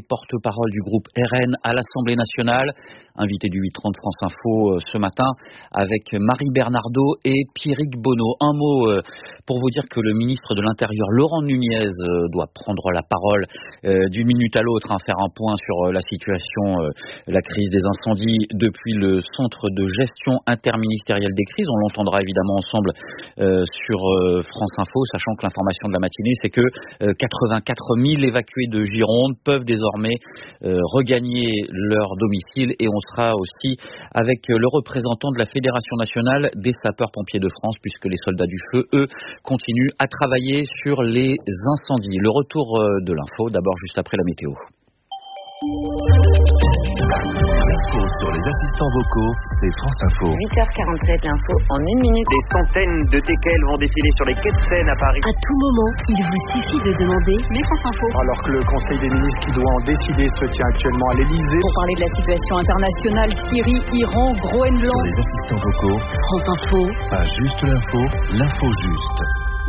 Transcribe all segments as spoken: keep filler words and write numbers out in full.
porte-parole du groupe R N à l'Assemblée nationale. Invité du huit trente France Info ce matin avec Marie Bernardo et Pierrick Bonneau. Un mot pour vous dire que le ministre de l'Intérieur, Laurent Nunez, doit prendre la parole d'une minute à l'autre, hein, faire un point sur la situation, la crise des incendies depuis le centre de gestion interministérielle des crises. On l'entendra évidemment ensemble euh, sur euh, France Info, sachant que l'information de la matinée, c'est que euh, quatre-vingt-quatre mille évacués de Gironde peuvent désormais euh, regagner leur domicile, et on sera aussi avec le représentant de la Fédération nationale des sapeurs-pompiers de France, puisque les soldats du feu, eux, continuent à travailler sur les incendies. Le retour euh, de l'info, d'abord juste après la météo. L'info sur les assistants vocaux, c'est France Info. huit heures quarante-sept, l'info en une minute. Des centaines de teckels vont défiler sur les quais de Seine à Paris. À tout moment, il vous suffit de demander mais France Info. Alors que le Conseil des ministres qui doit en décider se tient actuellement à l'Elysée. Pour parler de la situation internationale, Syrie, Iran, Groenland. Sur les assistants vocaux, France Info. Pas juste l'info, l'info juste.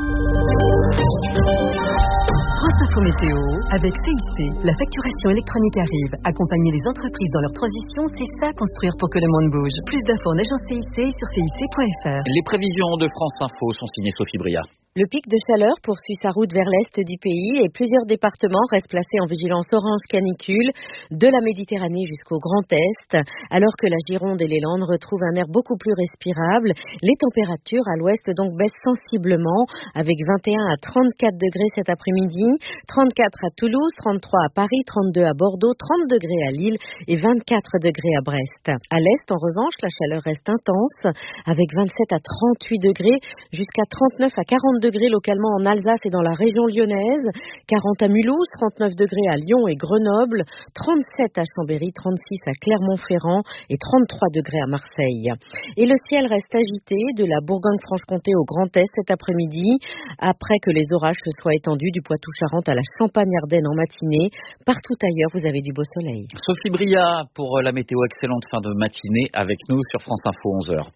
France Info Météo, avec C I C, la facturation électronique arrive. Accompagner les entreprises dans leur transition, c'est ça construire pour que le monde bouge. Plus d'infos en agence C I C sur C I C point F R. Les prévisions de France Info sont signées Sophie Bria. Le pic de chaleur poursuit sa route vers l'est du pays et plusieurs départements restent placés en vigilance orange canicule, de la Méditerranée jusqu'au Grand Est, alors que la Gironde et les Landes retrouvent un air beaucoup plus respirable. Les températures à l'ouest donc baissent sensiblement, avec vingt et un à trente-quatre degrés cet après-midi, trente-quatre à Toulouse, trente-trois à Paris, trente-deux à Bordeaux, trente degrés à Lille et vingt-quatre degrés à Brest. À l'est, en revanche, la chaleur reste intense, avec vingt-sept à trente-huit degrés, jusqu'à trente-neuf à quarante degrés localement en Alsace et dans la région lyonnaise, quarante à Mulhouse, trente-neuf degrés à Lyon et Grenoble, trente-sept à Chambéry, trente-six à Clermont-Ferrand et trente-trois degrés à Marseille. Et le ciel reste agité de la Bourgogne-Franche-Comté au Grand Est cet après-midi, après que les orages se soient étendus du Poitou-Charentes à la Champagne-Ardenne en matinée. Partout ailleurs, vous avez du beau soleil. Sophie Bria pour la météo, excellente fin de matinée avec nous sur France Info onze heures.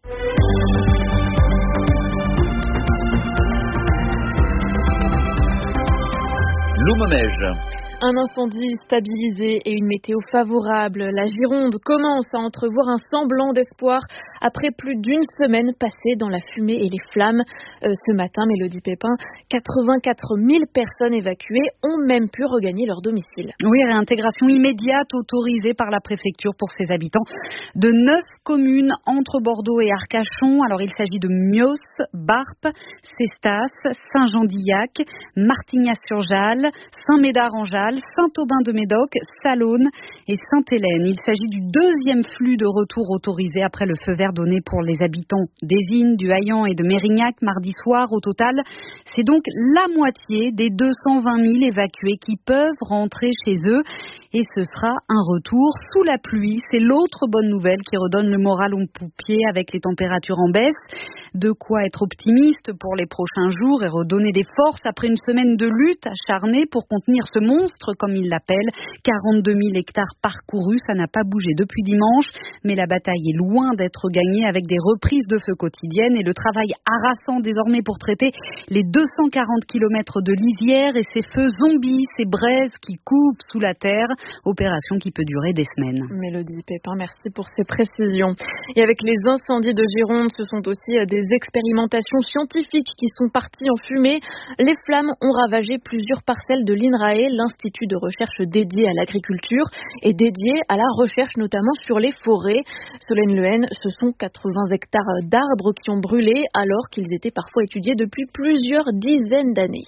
Loumomège. Un incendie stabilisé et une météo favorable. La Gironde commence à entrevoir un semblant d'espoir après plus d'une semaine passée dans la fumée et les flammes. Euh, ce matin, Mélodie Pépin, quatre-vingt-quatre mille personnes évacuées ont même pu regagner leur domicile. Oui, réintégration immédiate autorisée par la préfecture pour ses habitants de neuf communes entre Bordeaux et Arcachon. Alors, il s'agit de Mios, Barp, Cestas, Saint-Jean-d'Illac, Martignas-sur-Jalles, Saint-Médard-en-Jalles, Saint-Aubin-de-Médoc, Salonne et Sainte-Hélène. Il s'agit du deuxième flux de retour autorisé après le feu vert donné pour les habitants d'Ezine, du Haillan et de Mérignac mardi soir. Au total, c'est donc la moitié des deux cent vingt mille évacués qui peuvent rentrer chez eux. Et ce sera un retour sous la pluie. C'est l'autre bonne nouvelle qui redonne le moral aux pompiers avec les températures en baisse. De quoi être optimiste pour les prochains jours et redonner des forces après une semaine de lutte acharnée pour contenir ce monstre, comme ils l'appellent. quarante-deux mille hectares parcourus, ça n'a pas bougé depuis dimanche, mais la bataille est loin d'être gagnée avec des reprises de feu quotidiennes et le travail harassant désormais pour traiter les deux cent quarante kilomètres de lisière et ces feux zombies, ces braises qui coupent sous la terre, opération qui peut durer des semaines. Mélodie Pépin, merci pour ces précisions. Et avec les incendies de Gironde, ce sont aussi des expérimentations scientifiques qui sont parties en fumée. Les flammes ont ravagé plusieurs parcelles de l'INRAE, l'institut de recherche dédié à l'agriculture et dédié à la recherche notamment sur les forêts. Solène Lehen, ce sont quatre-vingts hectares d'arbres qui ont brûlé alors qu'ils étaient parfois étudiés depuis plusieurs dizaines d'années.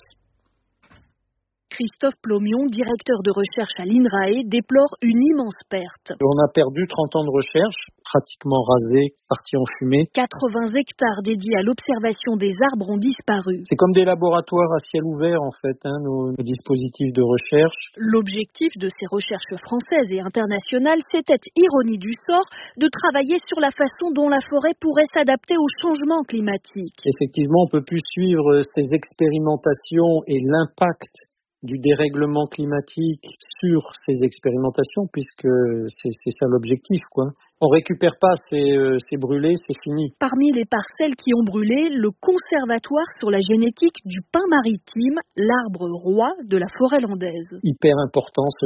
Christophe Plomion, directeur de recherche à l'INRAE, déplore une immense perte. On a perdu trente ans de recherche, pratiquement rasés, partis en fumée. quatre-vingts hectares dédiés à l'observation des arbres ont disparu. C'est comme des laboratoires à ciel ouvert en fait, hein, nos, nos dispositifs de recherche. L'objectif de ces recherches françaises et internationales, c'était, ironie du sort, de travailler sur la façon dont la forêt pourrait s'adapter au changement climatique. Effectivement, on ne peut plus suivre ces expérimentations et l'impact du dérèglement climatique sur ces expérimentations, puisque c'est, c'est ça l'objectif, quoi. On récupère pas ces, euh, ces brûlés, c'est fini. Parmi les parcelles qui ont brûlé, le conservatoire sur la génétique du pin maritime, l'arbre roi de la forêt landaise. Hyper important celui-là.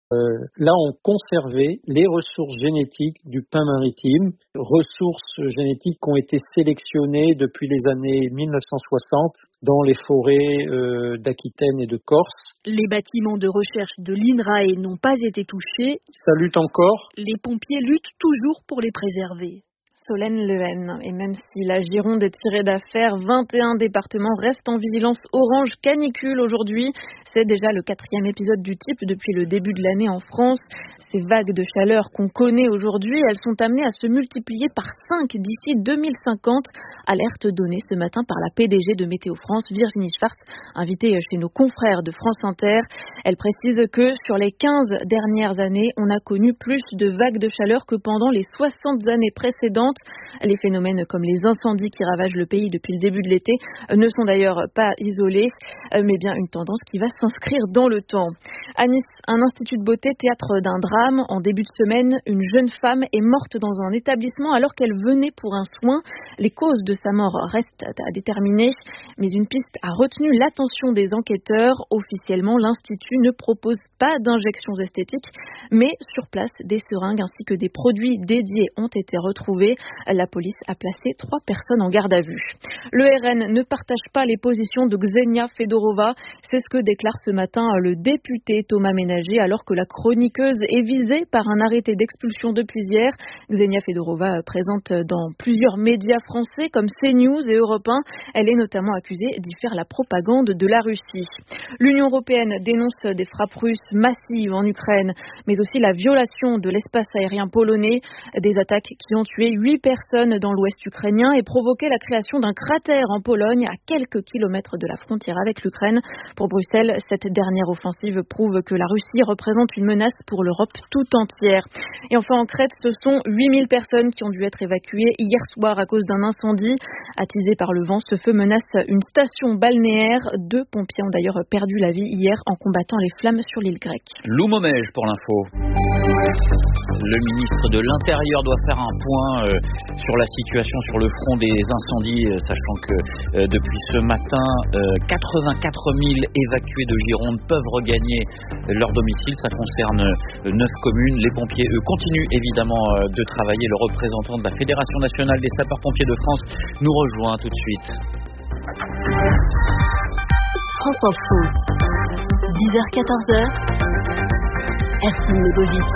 Euh, là, on conservait les ressources génétiques du pin maritime, ressources génétiques qui ont été sélectionnées depuis les années mille neuf cent soixante dans les forêts euh, d'Aquitaine et de Corse. Les bâtiments de recherche de l'INRAE n'ont pas été touchés. Ça lutte encore. Les pompiers luttent toujours pour les préserver. Solène Lehen. Et même si la Gironde est tirée d'affaire, vingt et un départements restent en vigilance orange canicule aujourd'hui. C'est déjà le quatrième épisode du type depuis le début de l'année en France. Ces vagues de chaleur qu'on connaît aujourd'hui, elles sont amenées à se multiplier par cinq d'ici deux mille cinquante. Alerte donnée ce matin par la P D G de Météo France, Virginie Schwartz, invitée chez nos confrères de France Inter. Elle précise que sur les quinze dernières années, on a connu plus de vagues de chaleur que pendant les soixante années précédentes. Les phénomènes comme les incendies qui ravagent le pays depuis le début de l'été ne sont d'ailleurs pas isolés, mais bien une tendance qui va s'inscrire dans le temps. À Nice, un institut de beauté théâtre d'un drame. En début de semaine, une jeune femme est morte dans un établissement alors qu'elle venait pour un soin. Les causes de sa mort restent à déterminer, mais une piste a retenu l'attention des enquêteurs. Officiellement, l'institut ne propose pas d'injections esthétiques, mais sur place, des seringues ainsi que des produits dédiés ont été retrouvés. La police a placé trois personnes en garde à vue. Le R N ne partage pas les positions de Ksenia Fedorova. C'est ce que déclare ce matin le député Thomas Ménager alors que la chroniqueuse est visée par un arrêté d'expulsion depuis hier. Ksenia Fedorova présente dans plusieurs médias français comme CNews et Europe un. Elle est notamment accusée d'y faire la propagande de la Russie. L'Union européenne dénonce des frappes russes massives en Ukraine, mais aussi la violation de l'espace aérien polonais. Des attaques qui ont tué huit personnes dans l'ouest ukrainien et provoqué la création d'un cratère en Pologne à quelques kilomètres de la frontière avec l'Ukraine. Pour Bruxelles, cette dernière offensive prouve que la Russie représente une menace pour l'Europe tout entière. Et enfin en Crète, ce sont huit mille personnes qui ont dû être évacuées hier soir à cause d'un incendie. Attisé par le vent, ce feu menace une station balnéaire. Deux pompiers ont d'ailleurs perdu la vie hier en combattant les flammes sur l'île grecque. Lou Momège pour l'info. Le ministre de l'Intérieur doit faire un point euh, sur la situation sur le front des incendies, euh, sachant que euh, depuis ce matin, euh, quatre-vingt-quatre mille évacués de Gironde peuvent regagner leur domicile. Ça concerne euh, neuf communes. Les pompiers, eux, continuent évidemment euh, de travailler. Le représentant de la Fédération nationale des sapeurs-pompiers de France nous rejoint tout de suite. France Info, dix heures quatorze heures, Ercine Lebovic.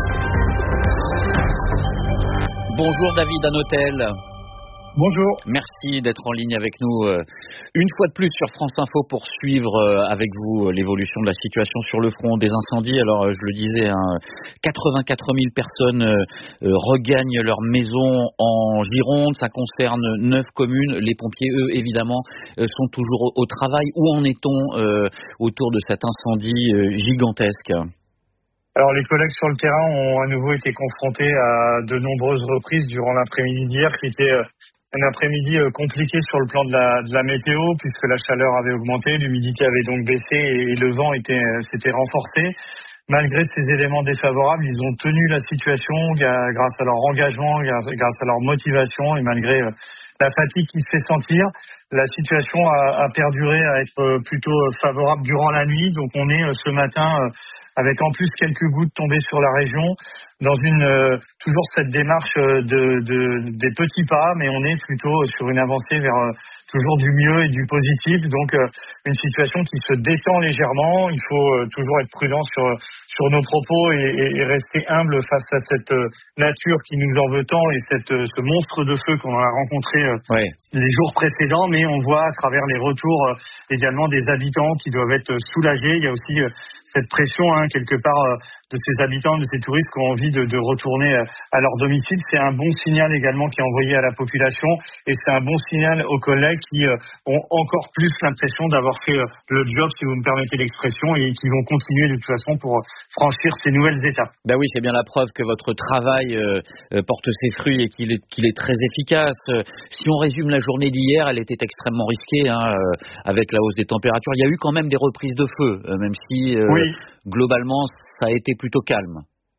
Bonjour David Hanotel. Bonjour. Merci d'être en ligne avec nous euh, une fois de plus sur France Info pour suivre euh, avec vous euh, l'évolution de la situation sur le front des incendies. Alors euh, je le disais, hein, quatre-vingt-quatre mille personnes euh, euh, regagnent leur maison en Gironde. Ça concerne neuf communes. Les pompiers, eux, évidemment, euh, sont toujours au, au travail. Où en est-on euh, autour de cet incendie euh, gigantesque ? Alors les collègues sur le terrain ont à nouveau été confrontés à de nombreuses reprises durant l'après-midi d'hier, qui était un après-midi compliqué sur le plan de la, de la météo, puisque la chaleur avait augmenté, l'humidité avait donc baissé et le vent était, s'était renforcé. Malgré ces éléments défavorables, ils ont tenu la situation grâce à leur engagement, grâce à leur motivation et malgré la fatigue qui se fait sentir. La situation a, a perduré à être plutôt favorable durant la nuit, donc on est ce matin avec en plus quelques gouttes tombées sur la région, dans une euh, toujours cette démarche de, de des petits pas, mais on est plutôt sur une avancée vers euh, toujours du mieux et du positif, donc euh, une situation qui se détend légèrement. Il faut euh, toujours être prudent sur sur nos propos et, et, et rester humble face à cette euh, nature qui nous en veut tant et cette euh, ce monstre de feu qu'on a rencontré euh, ouais. les jours précédents, mais on voit à travers les retours euh, également des habitants qui doivent être soulagés. Il y a aussi euh, cette pression, hein, quelque part, euh, de ces habitants, de ces touristes qui ont envie de, de retourner euh, à leur domicile. C'est un bon signal également qui est envoyé à la population et c'est un bon signal aux collègues qui euh, ont encore plus l'impression d'avoir fait euh, le job, si vous me permettez l'expression, et qui vont continuer de toute façon pour euh, franchir ces nouvelles étapes. Ben oui, c'est bien la preuve que votre travail euh, euh, porte ses fruits et qu'il est, qu'il est très efficace. Euh, si on résume la journée d'hier, elle était extrêmement risquée, hein, euh, avec la hausse des températures. Il y a eu quand même des reprises de feu, euh, même si euh, oui. globalement ça a été plutôt calme.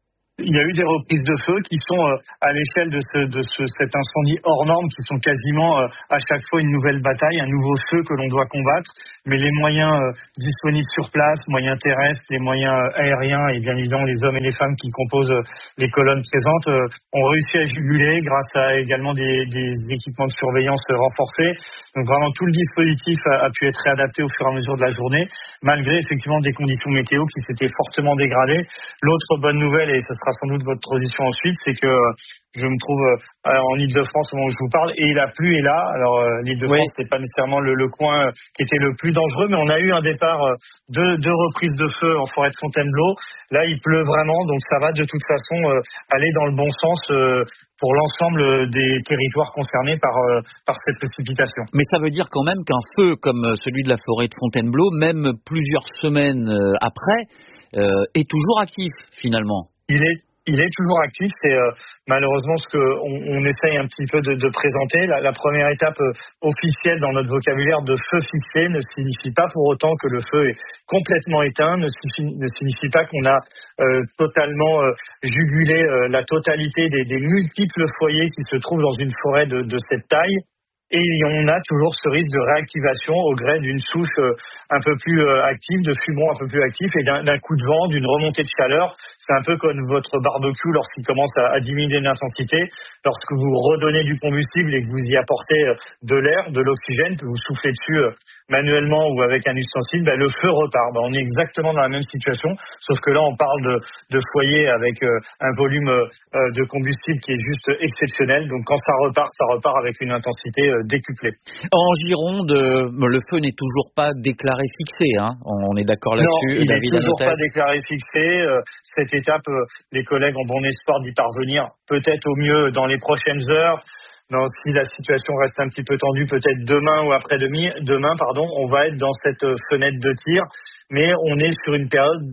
Il y a eu des reprises de feu qui sont euh, à l'échelle de, ce, de ce, cet incendie hors norme, qui sont quasiment euh, à chaque fois une nouvelle bataille, un nouveau feu que l'on doit combattre. Mais les moyens euh, disponibles sur place, moyens terrestres, les moyens euh, aériens et bien évidemment les hommes et les femmes qui composent euh, les colonnes présentes euh, ont réussi à juguler grâce à également des, des équipements de surveillance euh, renforcés. Donc vraiment tout le dispositif a, a pu être réadapté au fur et à mesure de la journée, malgré effectivement des conditions météo qui s'étaient fortement dégradées. L'autre bonne nouvelle, et ce sera sans doute votre transition ensuite, c'est que je me trouve euh, en Île-de-France au moment où je vous parle, et la pluie est là. Alors euh, l'Île-de-France, oui. c'est pas nécessairement le, le coin euh, qui était le plus dangereux, mais on a eu un départ euh, de deux reprises de feu en forêt de Fontainebleau. Là, il pleut vraiment, donc ça va de toute façon euh, aller dans le bon sens euh, pour l'ensemble des territoires concernés par euh, par cette précipitation. Mais ça veut dire quand même qu'un feu comme celui de la forêt de Fontainebleau, même plusieurs semaines euh, après, euh, est toujours actif finalement. Il est Il est toujours actif, c'est euh, malheureusement ce qu'on on essaye un petit peu de, de présenter. La, la première étape euh, officielle dans notre vocabulaire de feu fixé ne signifie pas pour autant que le feu est complètement éteint, ne signifie, ne signifie pas qu'on a euh, totalement euh, jugulé euh, la totalité des, des multiples foyers qui se trouvent dans une forêt de, de cette taille. Et on a toujours ce risque de réactivation au gré d'une souche un peu plus active, de fumons un peu plus actifs et d'un, d'un coup de vent, d'une remontée de chaleur. C'est un peu comme votre barbecue lorsqu'il commence à, à diminuer d'intensité. Lorsque vous redonnez du combustible et que vous y apportez de l'air, de l'oxygène, que vous soufflez dessus manuellement ou avec un ustensile, ben le feu repart. Ben on est exactement dans la même situation, sauf que là on parle de, de foyer avec un volume de combustible qui est juste exceptionnel. Donc quand ça repart, ça repart avec une intensité décuplé. En Gironde, le feu n'est toujours pas déclaré fixé, hein. On est d'accord là-dessus. Non, il David n'est toujours Hanotel. pas déclaré fixé. Cette étape, les collègues ont bon espoir d'y parvenir, peut-être au mieux dans les prochaines heures. Non, si la situation reste un petit peu tendue, peut-être demain ou après-demain, demain, pardon, on va être dans cette fenêtre de tir, mais on est sur une période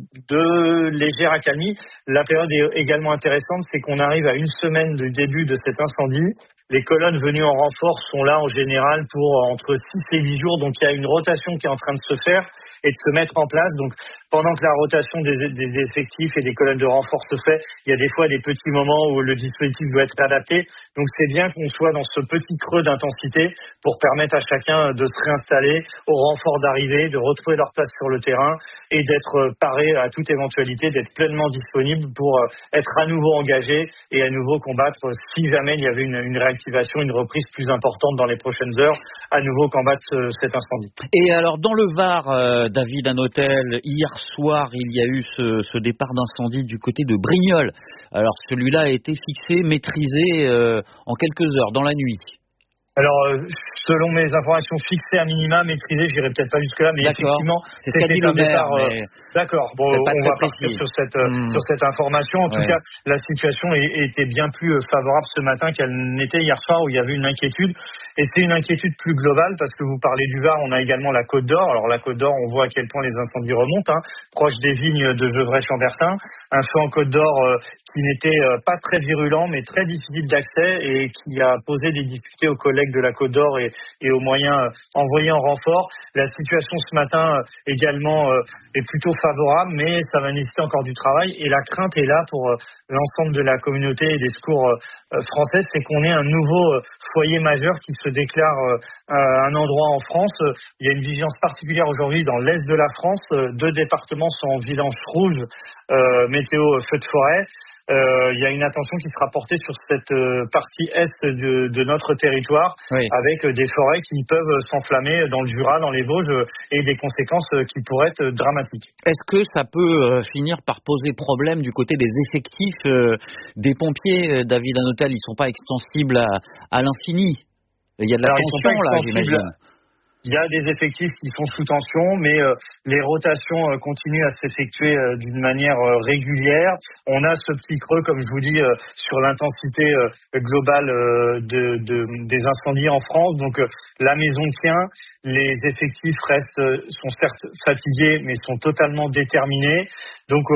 de légère accalmie. La période est également intéressante, c'est qu'on arrive à une semaine du début de cet incendie. Les colonnes venues en renfort sont là en général pour entre six et huit jours, donc il y a une rotation qui est en train de se faire et de se mettre en place. Donc pendant que la rotation des, des effectifs et des colonnes de renfort se fait, il y a des fois des petits moments où le dispositif doit être adapté. Donc c'est bien qu'on soit dans ce petit creux d'intensité pour permettre à chacun de se réinstaller au renfort d'arrivée, de retrouver leur place sur le terrain et d'être paré à toute éventualité, d'être pleinement disponible pour être à nouveau engagé et à nouveau combattre si jamais il y avait une, une réactivation, une reprise plus importante dans les prochaines heures, à nouveau combattre ce, cet incendie. Et alors dans le Var, euh, David Hanotel, hier soir, il y a eu ce, ce départ d'incendie du côté de Brignoles. Alors celui-là a été fixé, maîtrisé euh, en quelques heures, dans la nuit. Alors, euh, selon mes informations fixées à minima, maîtrisées, j'irai peut-être pas jusque-là, mais d'accord. Effectivement, c'est c'était un départ. Mais... Euh, d'accord, bon, on va partir sur cette, mmh. sur cette information. En ouais. tout cas, la situation est, était bien plus favorable ce matin qu'elle n'était hier soir où il y avait une inquiétude. Et c'est une inquiétude plus globale parce que vous parlez du Var, on a également la Côte d'Or. Alors la Côte d'Or, on voit à quel point les incendies remontent, hein, proche des vignes de Gevrey-Chambertin. Un feu en Côte d'Or euh, qui n'était euh, pas très virulent, mais très difficile d'accès et qui a posé des difficultés aux collègues de la Côte d'Or et, et aux moyens euh, envoyés en renfort. La situation ce matin euh, également euh, est plutôt favorable, mais ça va nécessiter encore du travail. Et la crainte est là pour euh, l'ensemble de la communauté et des secours euh, français, c'est qu'on ait un nouveau euh, foyer majeur qui se déclare euh, à un endroit en France. Il y a une vigilance particulière aujourd'hui dans l'est de la France. Deux départements sont en vigilance rouge, euh, météo feu de forêt. Euh, il y a une attention qui sera portée sur cette euh, partie est de, de notre territoire, oui. avec euh, des forêts qui peuvent s'enflammer dans le Jura, dans les Vosges, euh, et des conséquences euh, qui pourraient être dramatiques. Est-ce que ça peut euh, finir par poser problème du côté des effectifs euh, des pompiers, euh, David Hanotel? Ils ne sont pas extensibles à, à l'infini. Il y a de la Alors, tension là, j'imagine. Il y a des effectifs qui sont sous tension, mais euh, les rotations euh, continuent à s'effectuer euh, d'une manière euh, régulière. On a ce petit creux, comme je vous dis, euh, sur l'intensité euh, globale euh, de, de, des incendies en France. Donc euh, la maison tient, les effectifs restent, euh, sont certes fatigués, mais sont totalement déterminés. Donc euh,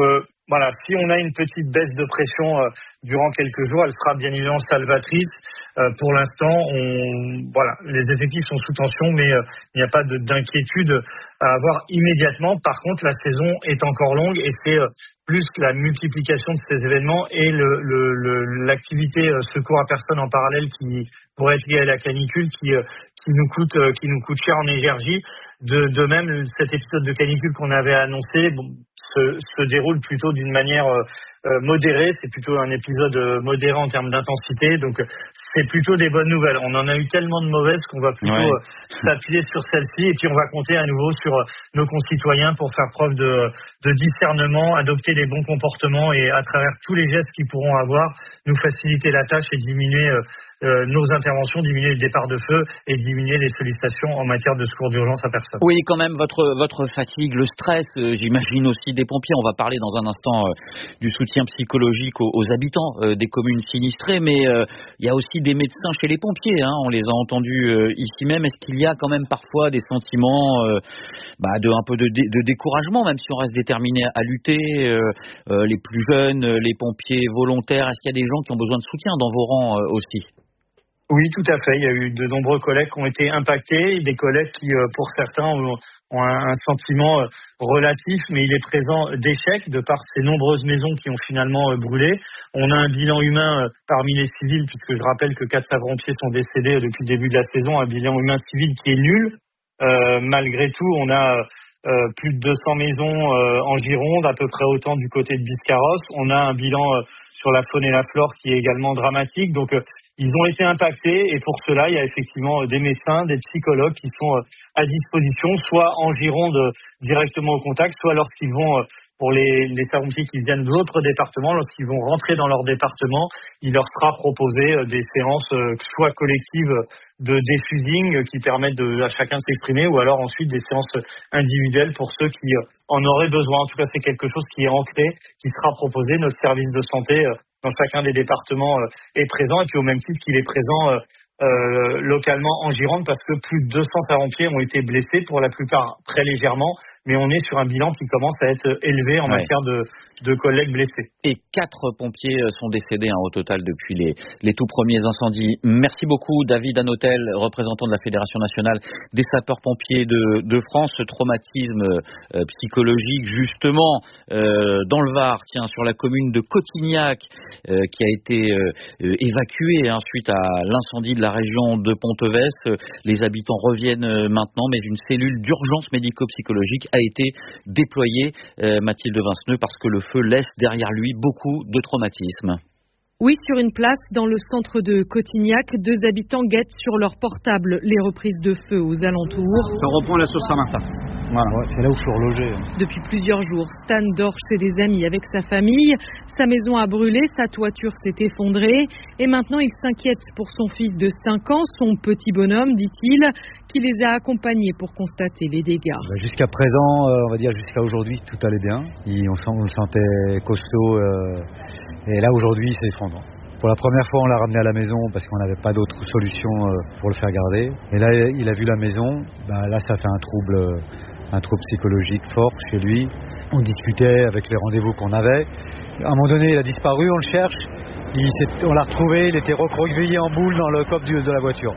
Voilà, si on a une petite baisse de pression euh, durant quelques jours, elle sera bien évidemment salvatrice. Euh, pour l'instant, on, voilà, les effectifs sont sous tension, mais euh, il n'y a pas de, d'inquiétude à avoir immédiatement. Par contre, la saison est encore longue et c'est euh, plus la multiplication de ces événements et le, le, le, l'activité euh, secours à personne en parallèle qui pourrait être liée à la canicule, qui, euh, qui nous coûte, euh, qui nous coûte cher en énergie. De, de même, cet épisode de canicule qu'on avait annoncé bon, se, se déroule plutôt d'une manière euh, euh, modérée. C'est plutôt un épisode euh, modéré en termes d'intensité. Donc, euh, c'est plutôt des bonnes nouvelles. On en a eu tellement de mauvaises qu'on va plutôt ouais. euh, s'appuyer sur celle-ci. Et puis, on va compter à nouveau sur euh, nos concitoyens pour faire preuve de, de discernement, adopter les bons comportements et à travers tous les gestes qu'ils pourront avoir, nous faciliter la tâche et diminuer euh, euh, nos interventions, diminuer le départ de feu et diminuer les sollicitations en matière de secours d'urgence à personne. Oui, quand même, votre votre fatigue, le stress, euh, j'imagine aussi des pompiers. On va parler dans un instant euh, du soutien psychologique aux, aux habitants euh, des communes sinistrées, mais euh, il y a aussi des médecins chez les pompiers. Hein, on les a entendus euh, ici même. Est-ce qu'il y a quand même parfois des sentiments euh, bah, de un peu de, dé, de découragement, même si on reste déterminé à lutter euh, euh, les plus jeunes, les pompiers volontaires. Est-ce qu'il y a des gens qui ont besoin de soutien dans vos rangs euh, aussi? Oui, tout à fait. Il y a eu de nombreux collègues qui ont été impactés, des collègues qui, pour certains, ont un sentiment relatif, mais il est présent d'échec de par ces nombreuses maisons qui ont finalement brûlé. On a un bilan humain parmi les civils, puisque je rappelle que quatre sapeurs-pompiers sont décédés depuis le début de la saison, un bilan humain civil qui est nul. Euh, malgré tout, on a euh, plus de deux cents maisons euh, en Gironde, à peu près autant du côté de Biscarrosse. On a un bilan euh, sur la faune et la flore qui est également dramatique. Donc, euh, ils ont été impactés et pour cela, il y a effectivement euh, des médecins, des psychologues qui sont euh, à disposition, soit en Gironde euh, directement au contact, soit lorsqu'ils vont, euh, pour les, les sapeurs-pompiers qui viennent d'autres départements, lorsqu'ils vont rentrer dans leur département, il leur sera proposé euh, des séances euh, soit collectives de défusing qui permettent de, à chacun de s'exprimer, ou alors ensuite des séances individuelles pour ceux qui en auraient besoin. En tout cas, c'est quelque chose qui est ancré, qui sera proposé. Notre service de santé dans chacun des départements est présent, et puis au même titre qu'il est présent euh, localement en Gironde, parce que plus de deux cents sapeurs-pompiers ont été blessés, pour la plupart très légèrement, mais on est sur un bilan qui commence à être élevé en ouais. matière de, de collègues blessés. Et quatre pompiers sont décédés hein, au total depuis les, les tout premiers incendies. Merci beaucoup David Hanotel, représentant de la Fédération nationale des sapeurs-pompiers de, de France. Ce traumatisme euh, psychologique justement euh, dans le Var, tiens, sur la commune de Cotignac, euh, qui a été euh, évacuée hein, suite à l'incendie de la région de Ponteves. Les habitants reviennent maintenant, mais une cellule d'urgence médico-psychologique a été déployée, euh, Mathilde Vinceneux, parce que le feu laisse derrière lui beaucoup de traumatisme. Oui, sur une place dans le centre de Cotignac, deux habitants guettent sur leur portable les reprises de feu aux alentours. Ça reprend la sauce Saint-Martin. Voilà, ouais, c'est là où je suis relogé. Depuis plusieurs jours, Stan dort chez des amis avec sa famille. Sa maison a brûlé, sa toiture s'est effondrée. Et maintenant, il s'inquiète pour son fils de cinq ans, son petit bonhomme, dit-il, qui les a accompagnés pour constater les dégâts. Jusqu'à présent, on va dire jusqu'à aujourd'hui, tout allait bien. On, sent, on le sentait costaud. Euh, et là, aujourd'hui, il s'effondre. Pour la première fois, on l'a ramené à la maison parce qu'on n'avait pas d'autre solution pour le faire garder. Et là, il a vu la maison. Bah, là, ça fait un trouble, un trouble psychologique fort chez lui. On discutait avec les rendez-vous qu'on avait. À un moment donné, il a disparu, on le cherche. Il on l'a retrouvé, il était recroquevillé en boule dans le coffre de la voiture.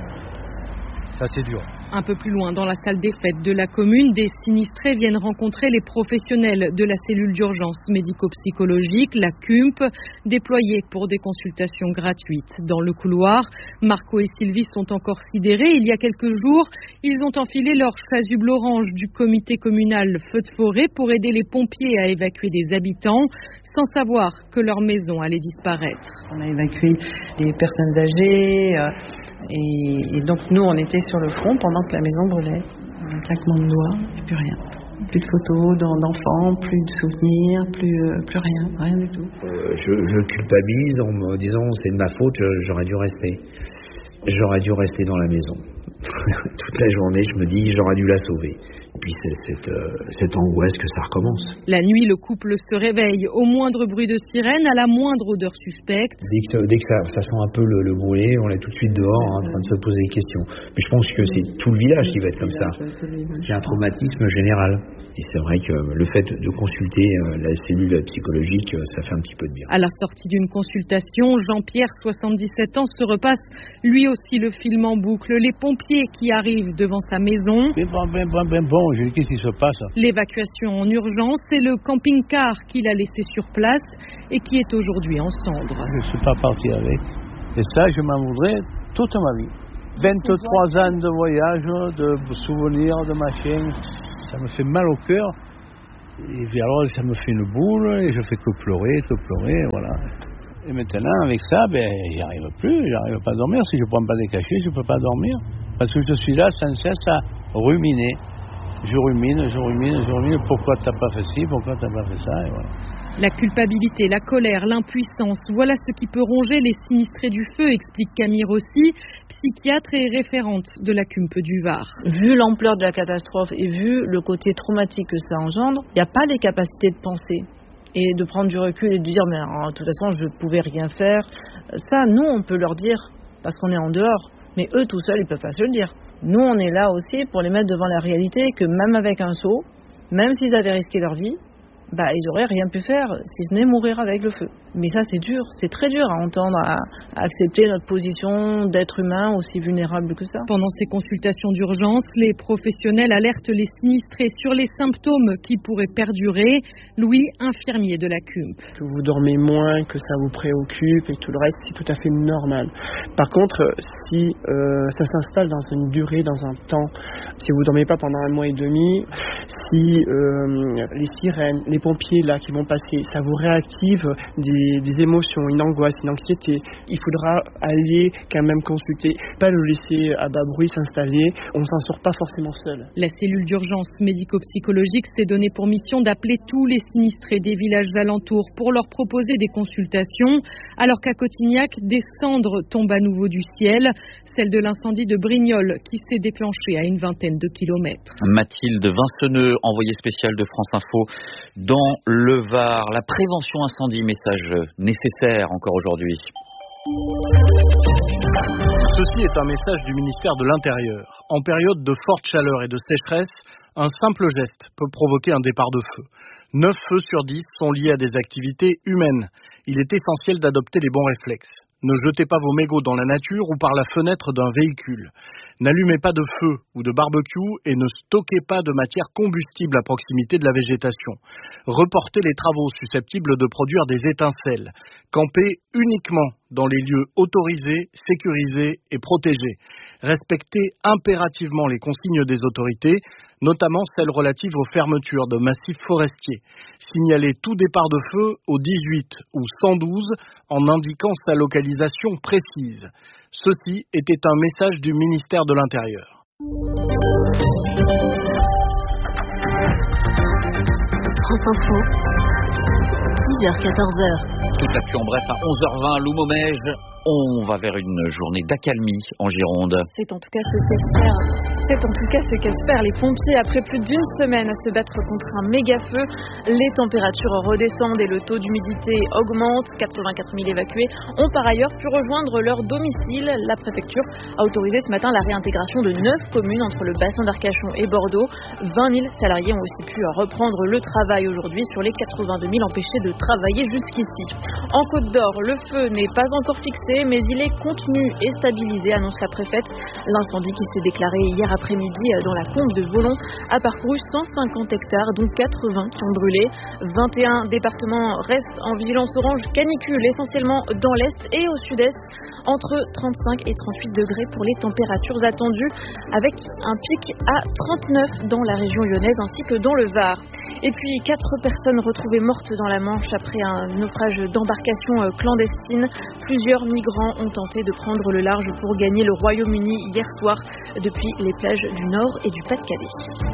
Ça, c'est dur. Un peu plus loin, dans la salle des fêtes de la commune, des sinistrés viennent rencontrer les professionnels de la cellule d'urgence médico-psychologique, la C U M P, déployée pour des consultations gratuites. Dans le couloir, Marco et Sylvie sont encore sidérés. Il y a quelques jours, ils ont enfilé leur chasuble orange du comité communal feu de forêt pour aider les pompiers à évacuer des habitants, sans savoir que leur maison allait disparaître. On a évacué des personnes âgées euh, et, et donc nous, on était sur le front pendant que la maison brûlait. Un claquement de doigts, et plus rien. Plus de photos d'enfants, plus de souvenirs, plus, plus rien, rien du tout. Euh, je, je culpabilise en me disant c'est de ma faute, j'aurais dû rester. J'aurais dû rester dans la maison. Toute la journée, je me dis j'aurais dû la sauver. puis c'est cette, euh, cette angoisse que ça recommence. La nuit, le couple se réveille au moindre bruit de sirène, à la moindre odeur suspecte. Dès que, ça, dès que ça, ça sent un peu le, le brûlé, on est tout de suite dehors hein, en train de se poser des questions. Mais je pense que c'est tout le village qui va être comme ça. C'est un traumatisme général. Et c'est vrai que le fait de consulter la cellule psychologique, ça fait un petit peu de bien. À la sortie d'une consultation, Jean-Pierre, soixante-dix-sept ans, se repasse lui aussi le film en boucle. Les pompiers qui arrivent devant sa maison. Ben bon, ben bon, ben bon, je dis qu'est-ce qui se passe? L'évacuation en urgence, c'est le camping-car qu'il a laissé sur place et qui est aujourd'hui en cendres. Je ne suis pas parti avec. Et ça, je m'en voudrais toute ma vie. vingt-trois ans de voyage, de souvenirs, de machin. Ça me fait mal au cœur. Et puis alors, ça me fait une boule et je fais que pleurer, que pleurer, voilà. Et maintenant, avec ça, ben, j'y arrive plus, j'arrive pas à dormir. Si je ne prends pas des cachets, je ne peux pas dormir. Parce que je suis là sans cesse à ruminer. Je rumine, je rumine, je rumine. Pourquoi t'as pas fait ci, pourquoi t'as pas fait ça, et voilà. La culpabilité, la colère, l'impuissance, voilà ce qui peut ronger les sinistrés du feu, explique Camille Rossi, psychiatre et référente de la C U M P du Var. Vu l'ampleur de la catastrophe et vu le côté traumatique que ça engendre, il n'y a pas les capacités de penser et de prendre du recul et de dire mais de toute façon je ne pouvais rien faire. Ça, nous, on peut leur dire parce qu'on est en dehors. Mais eux, tout seuls, ils ne peuvent pas se le dire. Nous, on est là aussi pour les mettre devant la réalité que même avec un seau, même s'ils avaient risqué leur vie, bah, ils n'auraient rien pu faire si ce n'est mourir avec le feu. Mais ça, c'est dur, c'est très dur à entendre, à, à accepter notre position d'être humain aussi vulnérable que ça. Pendant ces consultations d'urgence, les professionnels alertent les sinistrés sur les symptômes qui pourraient perdurer. Louis, infirmier de la C U M P. Que vous dormez moins, que ça vous préoccupe et tout le reste, c'est tout à fait normal. Par contre, si euh, ça s'installe dans une durée, dans un temps, si vous ne dormez pas pendant un mois et demi, si euh, les sirènes, les pompiers là qui vont passer, ça vous réactive des, des émotions, une angoisse, une anxiété, il faudra aller quand même consulter, pas le laisser à bas bruit s'installer, on s'en sort pas forcément seul. La cellule d'urgence médico-psychologique s'est donnée pour mission d'appeler tous les sinistrés des villages alentours pour leur proposer des consultations, alors qu'à Cotignac, des cendres tombent à nouveau du ciel, celle de l'incendie de Brignoles qui s'est déclenchée à une vingtaine de kilomètres. Mathilde Vinceneux, envoyée spéciale de France Info dans le Var. La prévention incendie, message nécessaire encore aujourd'hui. Ceci est un message du ministère de l'Intérieur. En période de forte chaleur et de sécheresse, un simple geste peut provoquer un départ de feu. neuf feux sur dix sont liés à des activités humaines. Il est essentiel d'adopter les bons réflexes. Ne jetez pas vos mégots dans la nature ou par la fenêtre d'un véhicule. N'allumez pas de feu ou de barbecue et ne stockez pas de matière combustible à proximité de la végétation. Reportez les travaux susceptibles de produire des étincelles. Campez uniquement dans les lieux autorisés, sécurisés et protégés. Respectez impérativement les consignes des autorités, notamment celles relatives aux fermetures de massifs forestiers. Signalez tout départ de feu au dix-huit ou cent douze en indiquant sa localisation précise. Ceci était un message du ministère de l'Intérieur. France Info, dix heures quatorze heures. Toute l'actu en bref à onze heures vingt, Lou Momège. On va vers une journée d'accalmie en Gironde. C'est en tout cas ce qu'espèrent, c'est en tout cas ce qu'espèrent les pompiers après plus d'une semaine à se battre contre un méga feu. Les températures redescendent et le taux d'humidité augmente. quatre-vingt-quatre mille évacués ont par ailleurs pu rejoindre leur domicile. La préfecture a autorisé ce matin la réintégration de neuf communes entre le bassin d'Arcachon et Bordeaux. vingt mille salariés ont aussi pu reprendre le travail aujourd'hui sur les quatre-vingt-deux mille empêchés de travailler jusqu'ici. En Côte d'Or, le feu n'est pas encore fixé, mais il est contenu et stabilisé, annonce la préfète. L'incendie qui s'est déclaré hier après-midi dans la combe de Volon a parcouru cent cinquante hectares, dont quatre-vingts qui ont brûlé. vingt et un départements restent en vigilance orange canicule, essentiellement dans l'est et au sud-est, entre trente-cinq et trente-huit degrés pour les températures attendues, avec un pic à trente-neuf dans la région lyonnaise ainsi que dans le Var. Et puis quatre personnes retrouvées mortes dans la Manche après un naufrage d'embarcation clandestine. Plusieurs migrants ont tenté de prendre le large pour gagner le Royaume-Uni hier soir depuis les plages du Nord et du Pas-de-Calais.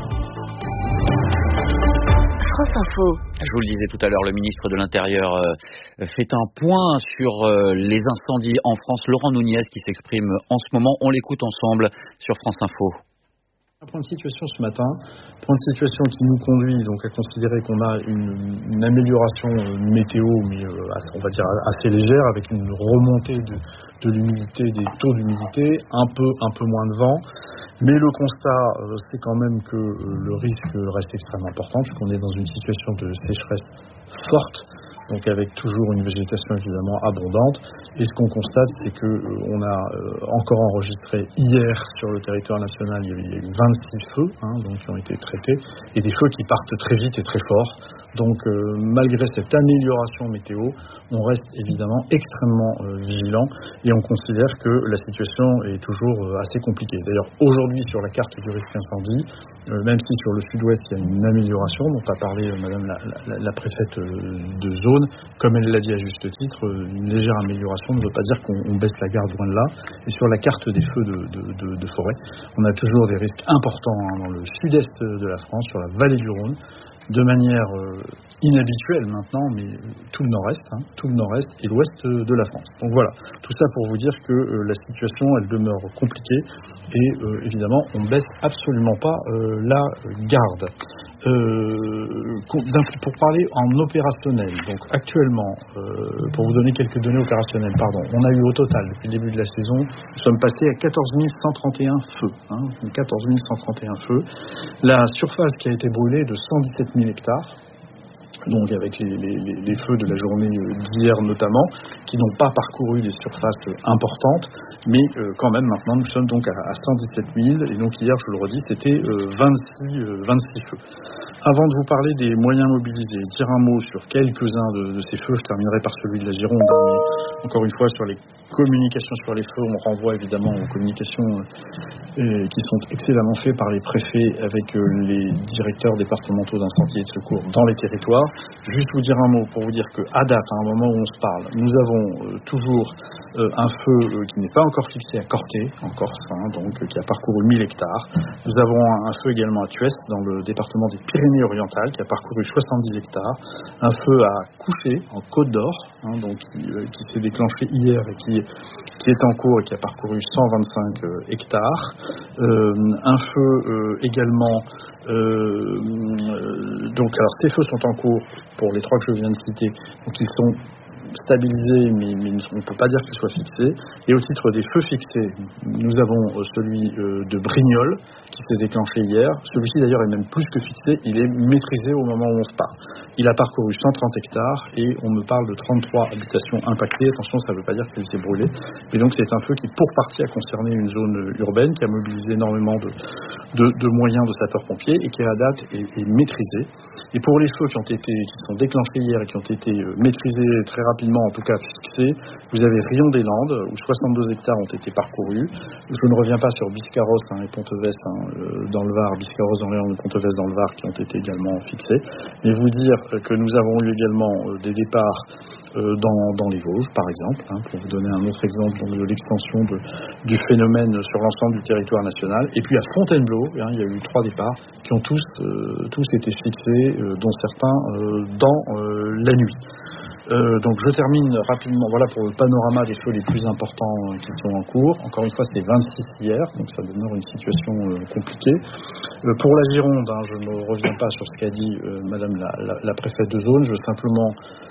France Info. Je vous le disais tout à l'heure, le ministre de l'Intérieur euh, fait un point sur euh, les incendies en France. Laurent Nunez qui s'exprime en ce moment. On l'écoute ensemble sur France Info. Un point de situation ce matin, point de situation qui nous conduit donc à considérer qu'on a une, une amélioration météo, mais euh, on va dire assez légère, avec une remontée de, de l'humidité, des taux d'humidité, un peu, un peu moins de vent. Mais le constat, euh, c'est quand même que euh, le risque reste extrêmement important, puisqu'on est dans une situation de sécheresse forte, donc avec toujours une végétation évidemment abondante. Et ce qu'on constate, c'est que euh, on a euh, encore enregistré hier sur le territoire national, il y a eu, il y a eu vingt-six feux hein, donc, qui ont été traités, et des feux qui partent très vite et très fort. Donc euh, malgré cette amélioration météo, on reste évidemment extrêmement euh, vigilant et on considère que la situation est toujours euh, assez compliquée. D'ailleurs aujourd'hui sur la carte du risque incendie, euh, même si sur le sud-ouest il y a une amélioration dont a parlé euh, Madame la, la, la préfète euh, de zone, comme elle l'a dit à juste titre, euh, une légère amélioration ne veut pas dire qu'on on baisse la garde, loin de là. Et sur la carte des feux de, de, de, de forêt, on a toujours des risques importants hein, dans le sud-est de la France, sur la vallée du Rhône, de manière euh, inhabituelle maintenant, mais tout le nord-est, hein, tout le nord-est et l'ouest de la France. Donc voilà, tout ça pour vous dire que euh, la situation, elle demeure compliquée et euh, évidemment, on ne baisse absolument pas euh, la garde. Euh, pour parler en opérationnel, donc actuellement, euh, pour vous donner quelques données opérationnelles, pardon, on a eu au total, depuis le début de la saison, nous sommes passés à quatorze mille cent trente et un feux. Hein, quatorze mille cent trente et un feux. La surface qui a été brûlée est de cent dix-sept mille hectares. Donc avec les, les, les feux de la journée d'hier notamment, qui n'ont pas parcouru des surfaces importantes, mais euh, quand même maintenant nous sommes donc à, à cent dix-sept mille, et donc hier je vous le redis c'était euh, vingt-six, euh, vingt-six feux. Avant de vous parler des moyens mobilisés, dire un mot sur quelques-uns de, de ces feux, je terminerai par celui de la Gironde, hein, mais encore une fois sur les communications sur les feux, on renvoie évidemment aux communications euh, qui sont excellemment faites par les préfets avec euh, les directeurs départementaux d'incendie et de secours dans les territoires. Juste vous dire un mot pour vous dire qu'à date, à un moment où on se parle, nous avons euh, toujours euh, un feu euh, qui n'est pas encore fixé à Corté, en Corse, hein, donc euh, qui a parcouru mille hectares. Nous avons un, un feu également à Tuest, dans le département des Pyrénées-Orientales, qui a parcouru soixante-dix hectares. Un feu à Couché, en Côte d'Or, hein, donc qui, euh, qui s'est déclenché hier et qui, qui est en cours et qui a parcouru cent vingt-cinq euh, hectares. Euh, un feu euh, également. Euh, donc, alors ces feux sont en cours pour les trois que je viens de citer, donc ils sont stabilisés, mais, mais on ne peut pas dire qu'ils soient fixés. Et au titre des feux fixés, nous avons celui de Brignoles qui s'est déclenché hier. Celui-ci d'ailleurs est même plus que fixé, il est maîtrisé au moment où on se parle. Il a parcouru cent trente hectares et on me parle de trente-trois habitations impactées. Attention, ça ne veut pas dire qu'elle s'est brûlée. Mais donc c'est un feu qui pour partie a concerné une zone urbaine, qui a mobilisé énormément de, de, de moyens de sapeurs-pompiers et qui à date est, est maîtrisé. Et pour les feux qui ont été, qui sont déclenchés hier et qui ont été maîtrisés très rapidement, en tout cas fixés, vous avez Rion-des-Landes où soixante-deux hectares ont été parcourus. Je ne reviens pas sur Biscarrosse hein, et Pontevès hein, dans le Var, Biscarrosse dans l'Orne et Pontevès dans le Var qui ont été également fixés. Mais vous dire que nous avons eu également des départs euh, dans, dans les Vosges, par exemple, hein, pour vous donner un autre exemple donc, de l'extension de, du phénomène sur l'ensemble du territoire national. Et puis à Fontainebleau, hein, il y a eu trois départs qui ont tous, euh, tous été fixés, euh, dont certains euh, dans euh, la nuit. Euh, donc je termine rapidement, voilà pour le panorama des feux les plus importants euh, qui sont en cours. Encore une fois, c'était vingt-six hier, donc ça demeure une situation euh, compliquée. Euh, pour la Gironde, hein, je ne reviens pas sur ce qu'a dit euh, Madame la, la, la préfète de zone, je veux simplement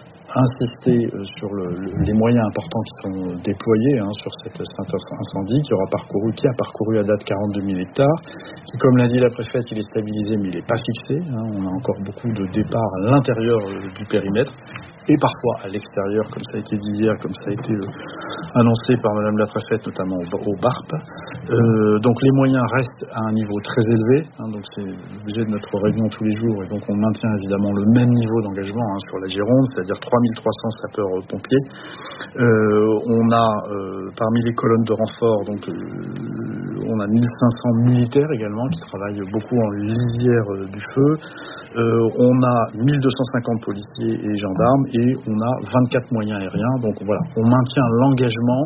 insister euh, sur le, le, les moyens importants qui sont déployés hein, sur cet, cet incendie qui aura parcouru, qui a parcouru à date quarante-deux mille hectares, qui, comme l'a dit la préfète, il est stabilisé mais il n'est pas fixé. Hein, on a encore beaucoup de départs à l'intérieur euh, du périmètre et parfois à l'extérieur, comme ça a été dit hier, comme ça a été euh, annoncé par Madame la préfète, notamment au, au B A R P. Euh, donc les moyens restent à un niveau très élevé, hein, donc c'est l'objet de notre réunion tous les jours, et donc on maintient évidemment le même niveau d'engagement hein, sur la Gironde, c'est-à-dire trois mille trois cents sapeurs-pompiers. Euh, on a euh, parmi les colonnes de renfort, donc euh, on a mille cinq cents militaires également qui travaillent beaucoup en lisière euh, du feu. Euh, on a mille deux cent cinquante policiers et gendarmes et on a vingt-quatre moyens aériens. Donc voilà, on maintient l'engagement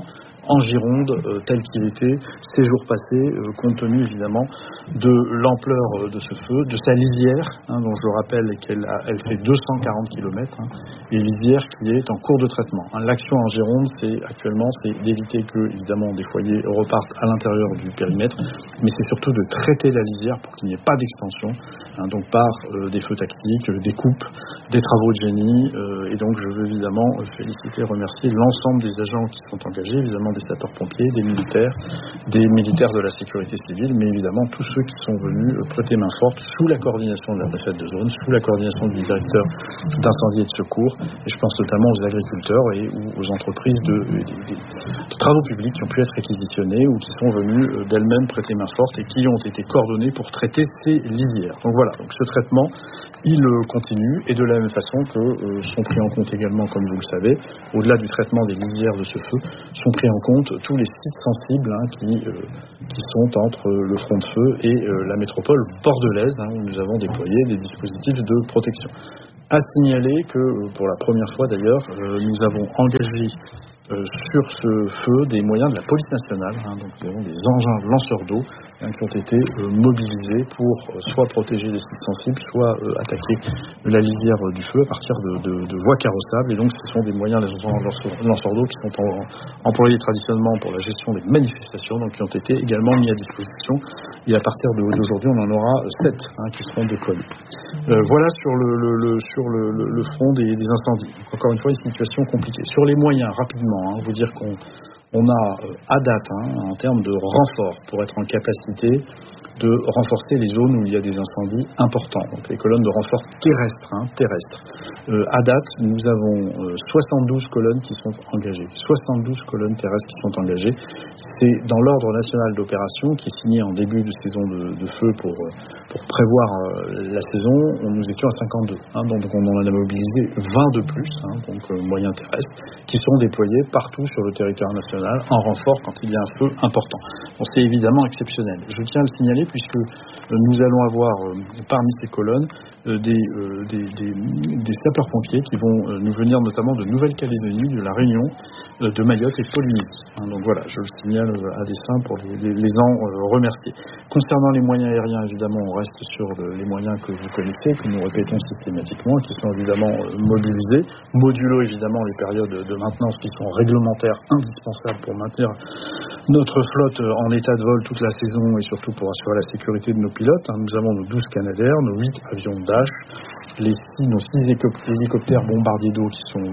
en Gironde euh, tel qu'il était ces jours passés, euh, compte tenu évidemment de l'ampleur euh, de ce feu, de sa lisière, hein, dont je rappelle qu'elle a, elle fait deux cent quarante kilomètres, hein, et lisière qui est en cours de traitement. Hein. L'action en Gironde, c'est actuellement, c'est d'éviter que évidemment des foyers repartent à l'intérieur du périmètre, mais c'est surtout de traiter la lisière pour qu'il n'y ait pas d'extension, hein, donc par euh, des feux tactiques, euh, des coupes, des travaux de génie, euh, et donc je veux évidemment euh, féliciter, remercier l'ensemble des agents qui sont engagés, évidemment des sapeurs-pompiers, des militaires, des militaires de la sécurité civile, mais évidemment tous ceux qui sont venus euh, prêter main forte sous la coordination de la préfète de zone, sous la coordination du directeur d'incendie et de secours, et je pense notamment aux agriculteurs et aux entreprises de, de, de, de travaux publics qui ont pu être réquisitionnés ou qui sont venus euh, d'elles-mêmes prêter main forte et qui ont été coordonnés pour traiter ces lisières. Donc voilà, donc ce traitement, il euh, continue, et de la même façon que euh, sont pris en compte également, comme vous le savez, au-delà du traitement des lisières de ce feu, sont pris en compte tous les sites sensibles hein, qui, euh, qui sont entre le front de feu et euh, la métropole bordelaise, hein, où nous avons déployé des dispositifs de protection. À signaler que, euh, pour la première fois d'ailleurs, euh, nous avons engagé Euh, sur ce feu des moyens de la police nationale, hein, donc nous avons des engins lanceurs d'eau hein, qui ont été euh, mobilisés pour euh, soit protéger les sites sensibles, soit euh, attaquer la lisière euh, du feu à partir de, de, de voies carrossables, et donc ce sont des moyens, les engins lanceurs d'eau qui sont en, employés traditionnellement pour la gestion des manifestations, donc qui ont été également mis à disposition, et à partir d'aujourd'hui on en aura sept hein, qui seront déployés. Euh, voilà sur le, le, le, sur le, le, le front des, des incendies. Donc, encore une fois, une situation compliquée. Sur les moyens, rapidement, Hein, vous dire qu'on on a euh, à date, hein, en termes de renfort, pour être en capacité de renforcer les zones où il y a des incendies importants, donc les colonnes de renfort terrestres. Hein, terrestres. Euh, à date, nous avons euh, soixante-douze colonnes qui sont engagées, soixante-douze colonnes terrestres qui sont engagées. C'est dans l'ordre national d'opération qui est signé en début de saison de, de feu pour, pour prévoir euh, la saison. Nous étions à cinquante-deux, hein, donc on en a mobilisé vingt de plus, hein, donc euh, moyens terrestres, qui sont déployés partout sur le territoire national en renfort quand il y a un feu important. Bon, c'est évidemment exceptionnel. Je tiens à le signaler puisque euh, nous allons avoir euh, parmi ces colonnes euh, des, euh, des, des, des sapeurs-pompiers qui vont euh, nous venir notamment de Nouvelle-Calédonie, de La Réunion, euh, de Mayotte et de Polynésie. Hein, donc voilà, je le signale euh, à dessein pour les, les, les en euh, remercier. Concernant les moyens aériens, évidemment, on reste sur le, les moyens que vous connaissez, que nous répétons systématiquement, qui sont évidemment euh, mobilisés, modulo évidemment les périodes de maintenance qui sont réglementaires indispensables pour maintenir notre flotte en état de vol toute la saison et surtout pour assurer la sécurité de nos pilotes. Nous avons nos douze Canadair, nos huit avions Dash, les six, nos six hélicoptères bombardiers d'eau qui sont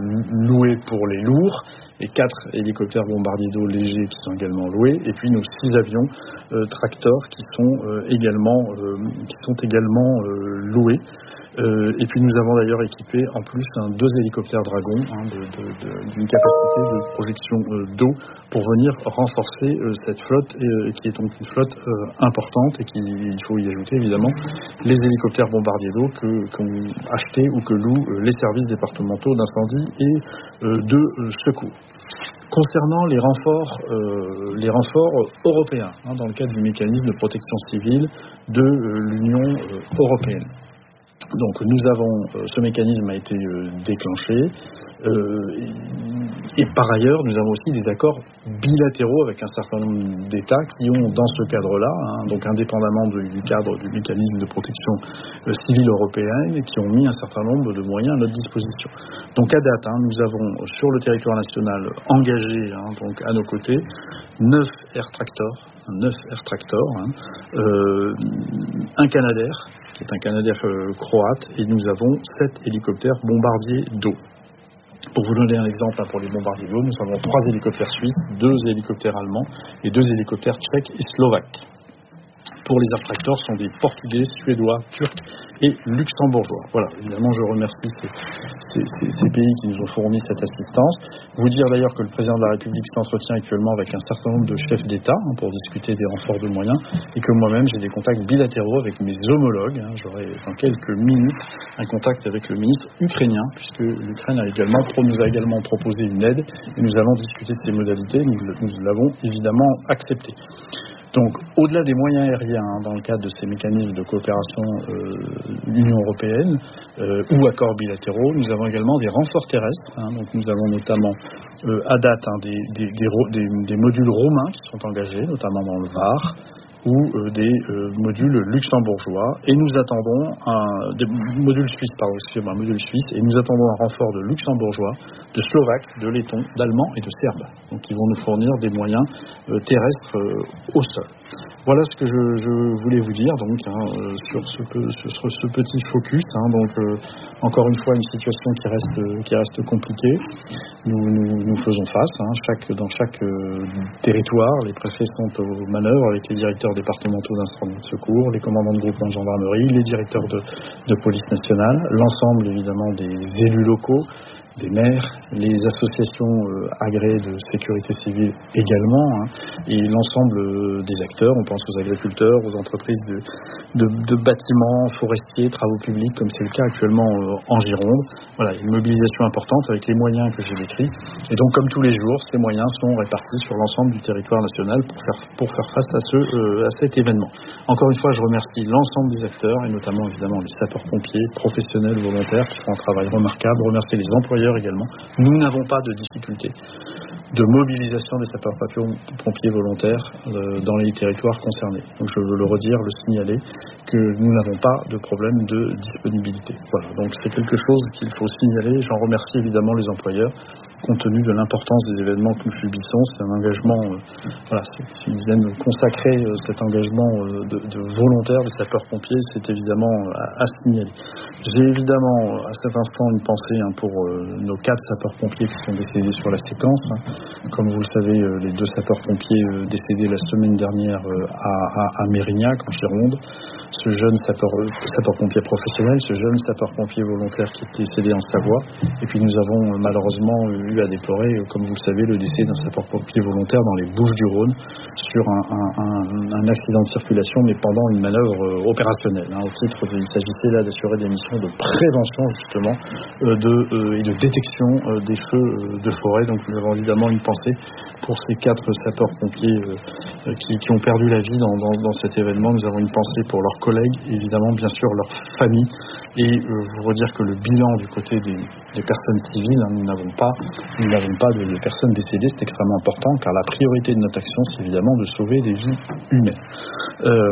loués pour les lourds, et quatre hélicoptères bombardiers d'eau légers qui sont également loués, et puis nos six avions euh, Tractor qui sont euh, également euh, qui sont également euh, loués. Euh, et puis nous avons d'ailleurs équipé en plus un, deux hélicoptères Dragon hein, de, de, de, d'une capacité de projection euh, d'eau pour venir renforcer euh, cette flotte et, euh, qui est donc une flotte euh, importante, et qui, il faut y ajouter évidemment les hélicoptères bombardiers d'eau que, qu'ont achetés ou que louent euh, les services départementaux d'incendie et euh, de euh, secours. Concernant les renforts, euh, les renforts européens, hein, dans le cadre du mécanisme de protection civile de euh, l'Union euh, européenne. Donc nous avons, euh, ce mécanisme a été euh, déclenché euh, et, et par ailleurs nous avons aussi des accords bilatéraux avec un certain nombre d'États qui ont dans ce cadre-là, hein, donc indépendamment de, du cadre du mécanisme de protection euh, civile européenne, qui ont mis un certain nombre de moyens à notre disposition. Donc à date, hein, nous avons sur le territoire national engagé hein, donc à nos côtés neuf Air Tractor, neuf Air Tractor, hein, euh, un Canadair, qui est un Canadair euh, croate, et nous avons sept hélicoptères bombardiers d'eau. Pour vous donner un exemple hein, pour les bombardiers d'eau, nous avons trois hélicoptères suisses, deux hélicoptères allemands et deux hélicoptères tchèques et slovaques. Pour les Air Tractor, ce sont des Portugais, Suédois, Turcs et Luxembourgeois. Voilà, évidemment, je remercie ces, ces, ces, ces pays qui nous ont fourni cette assistance. Vous dire d'ailleurs que le président de la République s'entretient actuellement avec un certain nombre de chefs d'État hein, pour discuter des renforts de moyens, et que moi-même, j'ai des contacts bilatéraux avec mes homologues. Hein. J'aurai dans quelques minutes un contact avec le ministre ukrainien, puisque l'Ukraine a également, nous a également proposé une aide, et nous allons discuter de ces modalités. Nous, nous l'avons évidemment accepté. Donc, au-delà des moyens aériens, hein, dans le cadre de ces mécanismes de coopération euh, Union européenne euh, ou accords bilatéraux, nous avons également des renforts terrestres. Hein, donc, nous avons notamment euh, à date hein, des, des, des, des, des modules romains qui sont engagés, notamment dans le Var, ou euh, des euh, modules luxembourgeois. Et nous attendons un des modules suisses, pardon, excusez-moi, un module suisse, et nous attendons un renfort de luxembourgeois, de slovaques, de lettons, d'allemands et de serbes. Donc, ils vont nous fournir des moyens euh, terrestres euh, au sol. Voilà ce que je, je voulais vous dire donc hein, euh, sur, ce, sur ce petit focus. Hein, donc euh, encore une fois une situation qui reste qui reste compliquée. Nous, nous, nous faisons face. Hein, chaque, dans chaque euh, territoire, les préfets sont aux manœuvres avec les directeurs départementaux d'incendie de secours, les commandants de groupement de gendarmerie, les directeurs de, de police nationale, l'ensemble évidemment des élus locaux, des maires, les associations euh, agréées de sécurité civile également, hein, et l'ensemble euh, des acteurs. On pense aux agriculteurs, aux entreprises de, de, de bâtiments forestiers, travaux publics, comme c'est le cas actuellement euh, en Gironde. Voilà, une mobilisation importante avec les moyens que j'ai décrits. Et donc, comme tous les jours, ces moyens sont répartis sur l'ensemble du territoire national pour faire, pour faire face à, ce, euh, à cet événement. Encore une fois, je remercie l'ensemble des acteurs, et notamment évidemment les sapeurs-pompiers, professionnels, volontaires, qui font un travail remarquable. Remercier les employeurs également. Nous n'avons pas de difficulté de mobilisation des sapeurs-pompiers volontaires euh, dans les territoires concernés. Donc je veux le redire, le signaler, que nous n'avons pas de problème de disponibilité. Voilà, donc c'est quelque chose qu'il faut signaler. J'en remercie évidemment les employeurs, compte tenu de l'importance des événements que nous subissons. C'est un engagement, euh, voilà, s'ils viennent consacrer euh, cet engagement euh, de, de volontaires des sapeurs-pompiers, c'est évidemment euh, à, à signaler. J'ai évidemment à cet instant une pensée hein, pour euh, nos quatre sapeurs-pompiers qui sont décédés sur la séquence. Hein. Comme vous le savez, euh, les deux sapeurs-pompiers euh, décédés la semaine dernière euh, à, à, à Mérignac, en Gironde. Ce jeune sapeur, euh, sapeur-pompier professionnel, ce jeune sapeur-pompier volontaire qui est décédé en Savoie. Et puis nous avons euh, malheureusement eu à déplorer, euh, comme vous le savez, le décès d'un sapeur-pompier volontaire dans les Bouches-du-Rhône sur un, un, un, un accident de circulation, mais pendant une manœuvre euh, opérationnelle. Hein, au titre de, il s'agissait là d'assurer des missions de prévention justement euh, de, euh, et de détection euh, des feux euh, de forêt. Donc nous avons évidemment une pensée pour ces quatre sapeurs-pompiers euh, qui, qui ont perdu la vie dans, dans, dans cet événement. Nous avons une pensée pour leurs collègues, évidemment, bien sûr, leurs familles. Et euh, vous redire que le bilan du côté des, des personnes civiles, hein, nous n'avons pas, nous n'avons pas de, de personnes décédées. C'est extrêmement important, car la priorité de notre action, c'est évidemment de sauver des vies humaines. Euh,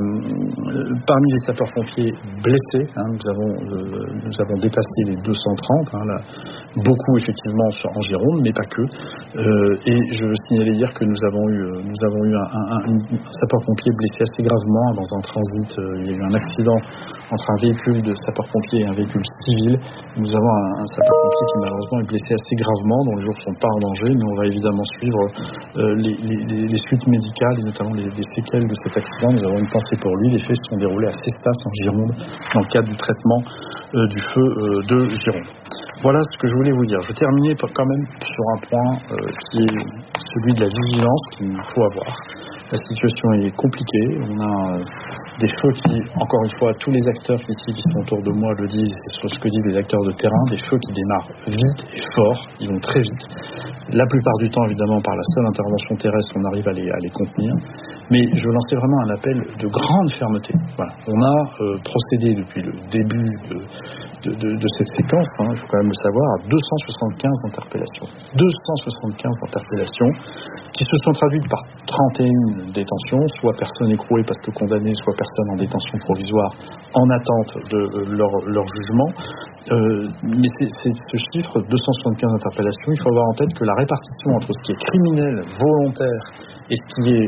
parmi les sapeurs-pompiers blessés, hein, nous, avons, euh, nous avons dépassé les deux cent trente, hein, là, beaucoup effectivement en Gironde, mais pas que. Euh, et je veux signaler hier que nous avons eu, nous avons eu un, un, un, un sapeur-pompier blessé assez gravement dans un transit. Euh, il y a eu un accident entre un véhicule de sapeur-pompier et un véhicule civil. Nous avons un, un sapeur-pompier qui malheureusement est blessé assez gravement, dont les jours ne sont pas en danger, mais on va évidemment suivre euh, les, les, les suites médicales et notamment les, les séquelles de cet accident. Nous avons une pensée pour lui. Les faits se sont déroulés à Cestas en Gironde dans le cadre du traitement euh, du feu euh, de Gironde. Voilà ce que je voulais vous dire. Je terminais quand même sur un point euh, qui est celui de la vigilance qu'il faut avoir. La situation est compliquée. On a euh, des feux qui, encore une fois, tous les acteurs ici qui sont autour de moi le disent, et sur ce que disent les acteurs de terrain, des feux qui démarrent vite et fort, ils vont très vite. La plupart du temps, évidemment, par la seule intervention terrestre, on arrive à les, à les contenir. Mais je lançais vraiment un appel de grande fermeté. Voilà. On a euh, procédé depuis le début de, de, de, de cette séquence, hein, il faut quand même le savoir, à deux cent soixante-quinze interpellations. deux cent soixante-quinze interpellations qui se sont traduites par trente et une détentions, soit personnes écrouées parce que condamnées, soit personnes en détention provisoire en attente de euh, leur, leur jugement. Euh, mais c'est, c'est ce chiffre, deux cent soixante-quinze interpellations, il faut avoir en tête que la répartition entre ce qui est criminel, volontaire, et ce qui est,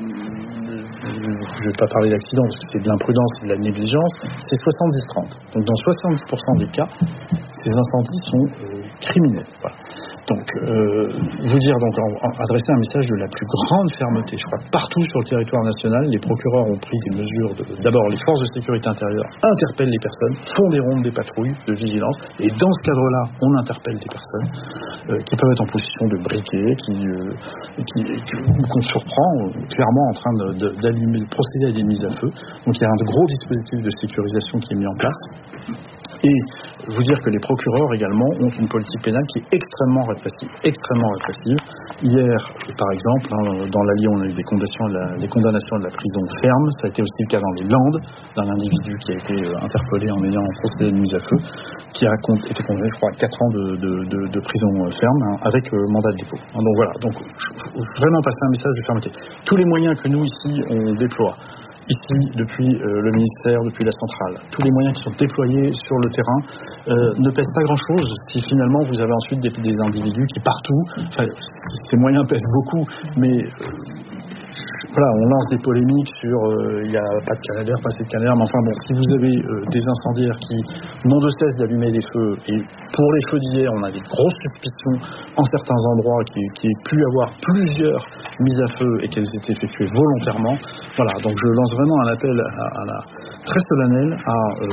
je ne vais pas parler d'accident parce que c'est de l'imprudence et de la négligence, c'est soixante-dix trente. Donc dans soixante-dix pour cent des cas, ces incendies sont euh, criminels. Voilà. Donc, euh, vous dire, donc, en, en, adresser un message de la plus grande fermeté. Je crois que partout sur le territoire national, les procureurs ont pris des mesures. De, d'abord, les forces de sécurité intérieure interpellent les personnes, font des rondes, des patrouilles de vigilance, et dans ce cadre-là, on interpelle des personnes euh, qui peuvent être en position de briquer, qui, euh, qui, qui qu'on surprend euh, clairement en train de, de, d'allumer, de procéder à des mises à feu. Donc, il y a un gros dispositif de sécurisation qui est mis en place. Et vous dire que les procureurs également ont une politique pénale qui est extrêmement répressive, extrêmement répressive. Hier, par exemple, hein, dans l'Allier, on a eu des condamnations, de la, des condamnations de la prison ferme. Ça a été aussi le cas dans les Landes, d'un individu qui a été euh, interpellé en ayant procédé à une mise à feu, qui a con- été condamné, je crois, à quatre ans de, de, de, de prison ferme, hein, avec euh, mandat de dépôt. Hein, donc voilà, donc je veux vraiment passer un message de fermeté. Tous les moyens que nous, ici, on déploie, ici, depuis euh, le ministère, depuis la centrale, tous les moyens qui sont déployés sur le terrain euh, ne pèsent pas grand-chose si finalement vous avez ensuite des, des individus qui partout, enfin, ces moyens pèsent beaucoup, mais euh, voilà, on lance des polémiques sur il euh, n'y a pas de Canadair, pas assez de Canadair, mais enfin bon, si vous avez euh, des incendiaires qui n'ont de cesse d'allumer des feux, et pour les feux d'hier, on a des grosses suspicions en certains endroits qui, qui aient pu avoir plusieurs mises à feu et qu'elles étaient effectuées volontairement. Voilà, donc je lance vraiment un appel à, à la, très solennel à euh,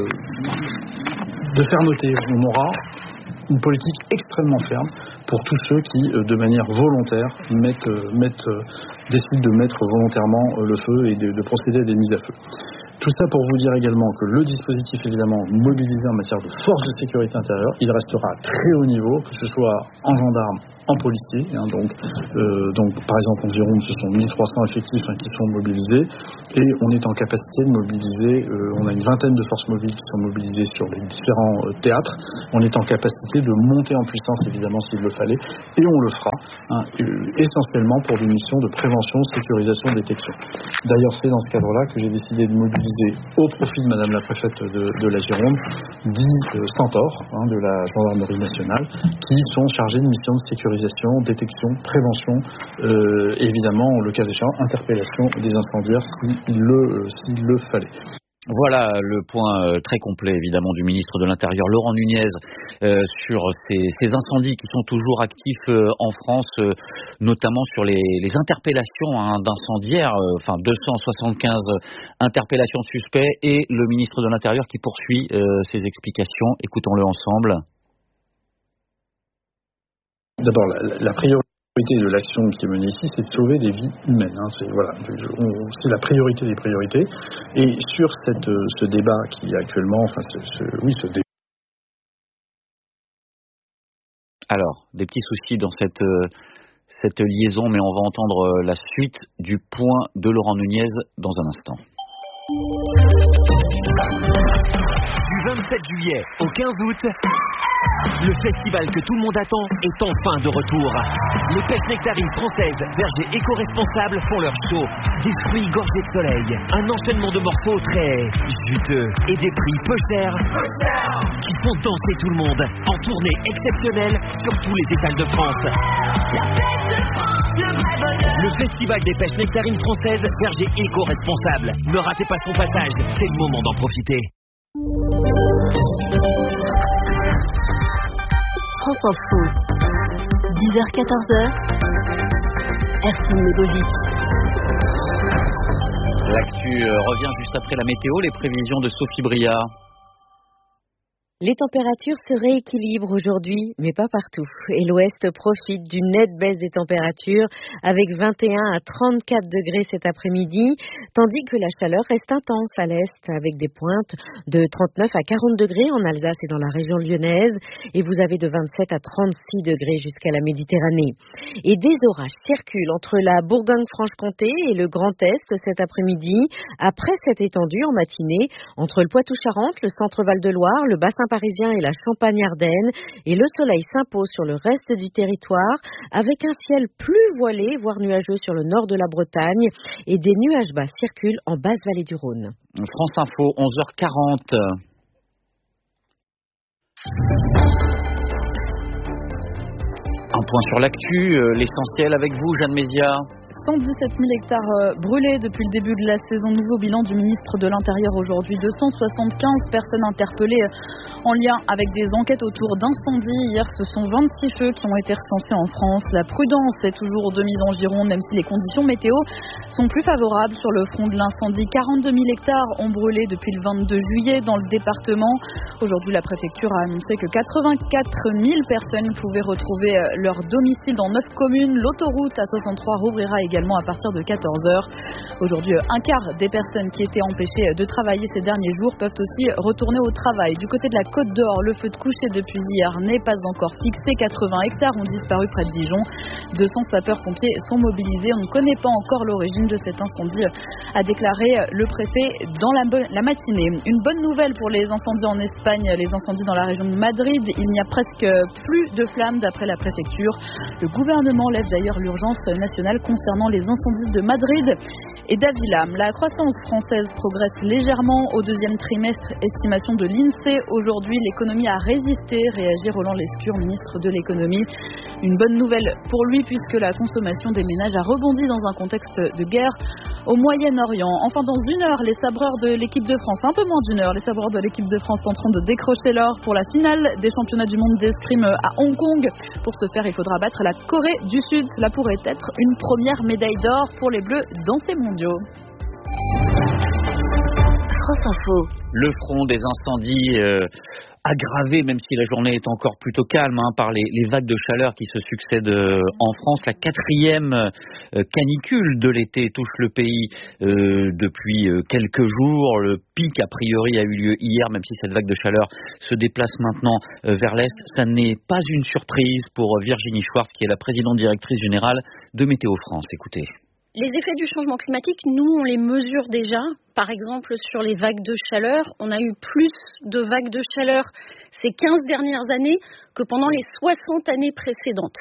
de faire noter, on aura une politique extrêmement ferme pour tous ceux qui, euh, de manière volontaire, mettent, euh, mettent, euh, décident de mettre volontairement euh, le feu et de, de procéder à des mises à feu. Tout ça pour vous dire également que le dispositif, évidemment, mobilisé en matière de force de sécurité intérieure, il restera à très haut niveau, que ce soit en gendarmes, en policiers. Hein, donc, euh, donc, par exemple, en Gironde, ce sont mille trois cents effectifs hein, qui sont mobilisés. Et on est en capacité de mobiliser, euh, on a une vingtaine de forces mobiles qui sont mobilisées sur les différents euh, théâtres. On est en capacité de monter en puissance, évidemment, s'il le fallait. Et on le fera, hein, euh, essentiellement pour des missions de prévention, sécurisation, détection. D'ailleurs, c'est dans ce cadre-là que j'ai décidé de mobiliser au profit de Madame la préfète de, de la Gironde, dix euh, centaures hein, de la gendarmerie nationale, qui sont chargés de missions de sécurisation, détection, prévention, euh, et évidemment, le cas échéant, interpellation des incendiaires s'il le, euh, s'il le fallait. Voilà le point euh, très complet évidemment du ministre de l'Intérieur Laurent Nunez euh, sur ces, ces incendies qui sont toujours actifs euh, en France, euh, notamment sur les, les interpellations hein, d'incendiaires, euh, enfin deux cent soixante-quinze interpellations de suspects et le ministre de l'Intérieur qui poursuit euh, ses explications. Écoutons-le ensemble. D'abord, la, la priorité de l'action qui est menée ici, c'est de sauver des vies humaines. Hein. C'est, voilà, c'est la priorité des priorités. Et sur cette, ce débat qui est actuellement, enfin, ce, ce, oui, ce débat. Alors, des petits soucis dans cette, cette liaison, mais on va entendre la suite du point de Laurent Nunez dans un instant. Du vingt-sept juillet au quinze août, le festival que tout le monde attend est enfin de retour. Les pêches nectarines françaises, vergers éco-responsables font leur show. Des fruits gorgés de soleil, un enchaînement de morceaux très juteux et des prix peu chers qui font danser tout le monde en tournée exceptionnelle sur tous les étals de France. Le festival des pêches nectarines françaises, vergers éco-responsables. Ne ratez pas son passage, c'est le moment d'en profiter. France Info, dix heures quatorze heures, Ercine Legovic. L'actu revient juste après la météo, les prévisions de Sophie Briard. Les températures se rééquilibrent aujourd'hui, mais pas partout. Et l'Ouest profite d'une nette baisse des températures avec vingt et un à trente-quatre degrés cet après-midi, tandis que la chaleur reste intense à l'Est avec des pointes de trente-neuf à quarante degrés en Alsace et dans la région lyonnaise. Et vous avez de vingt-sept à trente-six degrés jusqu'à la Méditerranée. Et des orages circulent entre la Bourgogne-Franche-Comté et le Grand Est cet après-midi, après cette étendue en matinée entre le Poitou-Charentes, le centre Val-de-Loire, le bassin parisien et la Champagne-Ardenne, et le soleil s'impose sur le reste du territoire avec un ciel plus voilé, voire nuageux sur le nord de la Bretagne, et des nuages bas circulent en basse vallée du Rhône. France Info, onze heures quarante. Un point sur l'actu, l'essentiel avec vous, Jeanne Mézia. cent dix-sept mille hectares brûlés depuis le début de la saison. Nouveau bilan du ministre de l'Intérieur aujourd'hui. deux cent soixante-quinze personnes interpellées en lien avec des enquêtes autour d'incendies. Hier, ce sont vingt-six feux qui ont été recensés en France. La prudence est toujours de mise en Gironde, même si les conditions météo sont plus favorables sur le front de l'incendie. quarante-deux mille hectares ont brûlé depuis le vingt-deux juillet dans le département. Aujourd'hui, la préfecture a annoncé que quatre-vingt-quatre mille personnes pouvaient retrouver leur domicile dans neuf communes. L'autoroute A soixante-trois rouvrira également également à partir de quatorze heures. Aujourd'hui, un quart des personnes qui étaient empêchées de travailler ces derniers jours peuvent aussi retourner au travail. Du côté de la Côte d'Or, le feu de coucher depuis hier n'est pas encore fixé. quatre-vingts hectares ont disparu près de Dijon. deux cents sapeurs-pompiers sont mobilisés. On ne connaît pas encore l'origine de cet incendie, a déclaré le préfet dans la, la matinée. Une bonne nouvelle pour les incendies en Espagne, les incendies dans la région de Madrid. Il n'y a presque plus de flammes d'après la préfecture. Le gouvernement lève d'ailleurs l'urgence nationale concernant les incendies de Madrid et d'Avila. La croissance française progresse légèrement au deuxième trimestre, estimation de l'INSEE. Aujourd'hui, l'économie a résisté, réagit Roland Lescure, ministre de l'économie. Une bonne nouvelle pour lui puisque la consommation des ménages a rebondi dans un contexte de guerre au Moyen-Orient. Enfin, dans une heure, les sabreurs de l'équipe de France, un peu moins d'une heure, les sabreurs de l'équipe de France tenteront de décrocher l'or pour la finale des championnats du monde d'escrime à Hong Kong. Pour ce faire, il faudra battre la Corée du Sud. Cela pourrait être une première médaille d'or pour les Bleus dans ces mondiaux. France Info. Le front des incendies euh, aggravé, même si la journée est encore plutôt calme, hein, par les, les vagues de chaleur qui se succèdent euh, en France. La quatrième euh, canicule de l'été touche le pays euh, depuis euh, quelques jours. Le pic, a priori, a eu lieu hier, même si cette vague de chaleur se déplace maintenant euh, vers l'est. Ça n'est pas une surprise pour Virginie Schwartz, qui est la présidente directrice générale de Météo France. Écoutez. Les effets du changement climatique, nous, on les mesure déjà. Par exemple, sur les vagues de chaleur, on a eu plus de vagues de chaleur ces quinze dernières années que pendant les soixante années précédentes.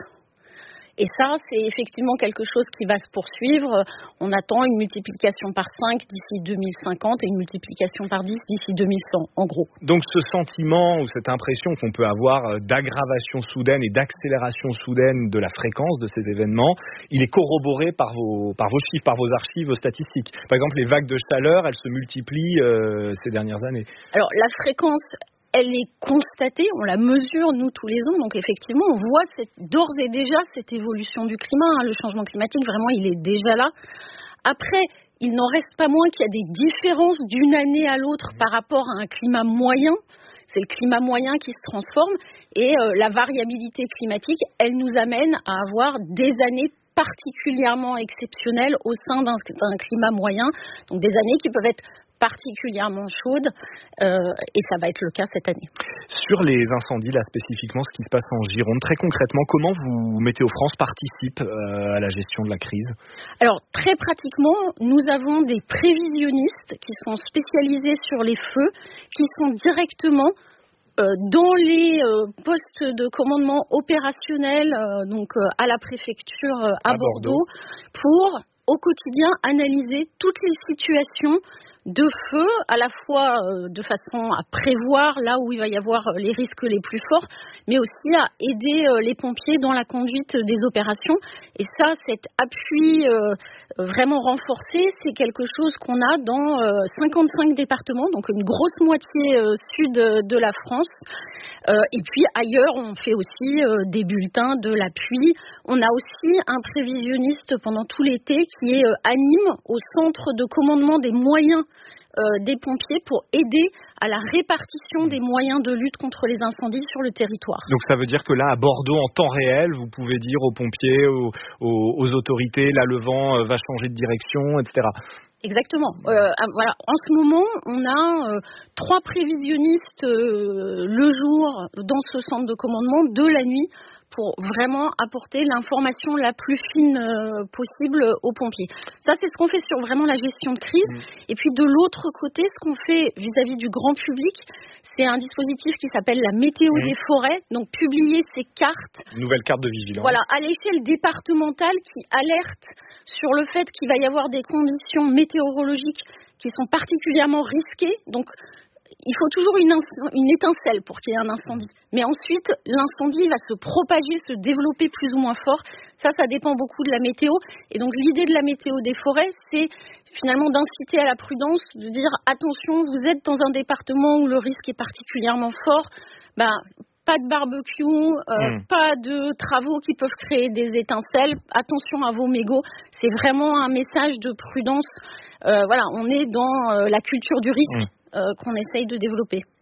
Et ça, c'est effectivement quelque chose qui va se poursuivre. On attend une multiplication par cinq d'ici deux mille cinquante et une multiplication par dix d'ici deux mille cent, en gros. Donc ce sentiment ou cette impression qu'on peut avoir d'aggravation soudaine et d'accélération soudaine de la fréquence de ces événements, il est corroboré par vos, par vos chiffres, par vos archives statistiques. Par exemple, les vagues de chaleur, elles se multiplient euh, ces dernières années. Alors la fréquence, elle est constatée, on la mesure nous tous les ans, donc effectivement on voit cette, d'ores et déjà cette évolution du climat, hein. Le changement climatique vraiment il est déjà là. Après, il n'en reste pas moins qu'il y a des différences d'une année à l'autre par rapport à un climat moyen. C'est le climat moyen qui se transforme et euh, la variabilité climatique, elle nous amène à avoir des années particulièrement exceptionnelles au sein d'un, d'un climat moyen, donc des années qui peuvent être particulièrement chaude euh, et ça va être le cas cette année. Sur les incendies, là spécifiquement, ce qui se passe en Gironde, très concrètement, comment vous, Météo France, participe euh, à la gestion de la crise ? Alors, très pratiquement, nous avons des prévisionnistes qui sont spécialisés sur les feux, qui sont directement euh, dans les euh, postes de commandement opérationnel, euh, donc euh, à la préfecture euh, à, à Bordeaux, Bordeaux, pour au quotidien analyser toutes les situations de feu, à la fois euh, de façon à prévoir là où il va y avoir les risques les plus forts, mais aussi à aider euh, les pompiers dans la conduite des opérations. Et ça, cet appui euh, vraiment renforcé, c'est quelque chose qu'on a dans euh, cinquante-cinq départements, donc une grosse moitié euh, sud de la France. Euh, et puis ailleurs, on fait aussi euh, des bulletins de l'appui. On a aussi un prévisionniste pendant tout l'été qui est euh, anime au centre de commandement des moyens Euh, des pompiers pour aider à la répartition des moyens de lutte contre les incendies sur le territoire. Donc ça veut dire que là, à Bordeaux, en temps réel, vous pouvez dire aux pompiers, aux, aux, aux autorités, là le vent va changer de direction, et cetera. Exactement. Euh, voilà. En ce moment, on a euh, trois prévisionnistes euh, le jour dans ce centre de commandement, de la nuit, pour vraiment apporter l'information la plus fine euh, possible aux pompiers. Ça, c'est ce qu'on fait sur vraiment la gestion de crise. Mmh. Et puis, de l'autre côté, ce qu'on fait vis-à-vis du grand public, c'est un dispositif qui s'appelle la météo mmh. des forêts. Donc, publier ces cartes. Nouvelle carte de vigilance. Voilà, à l'échelle départementale qui alerte sur le fait qu'il va y avoir des conditions météorologiques qui sont particulièrement risquées. Donc, il faut toujours une, ins- une étincelle pour qu'il y ait un incendie. Mais ensuite, l'incendie va se propager, se développer plus ou moins fort. Ça, ça dépend beaucoup de la météo. Et donc, l'idée de la météo des forêts, c'est finalement d'inciter à la prudence, de dire attention, vous êtes dans un département où le risque est particulièrement fort. Ben, pas de barbecue, euh, mmh. pas de travaux qui peuvent créer des étincelles. Attention à vos mégots. C'est vraiment un message de prudence. Euh, voilà, on est dans euh, la culture du risque. Mmh. Euh, qu'on essaye de développer.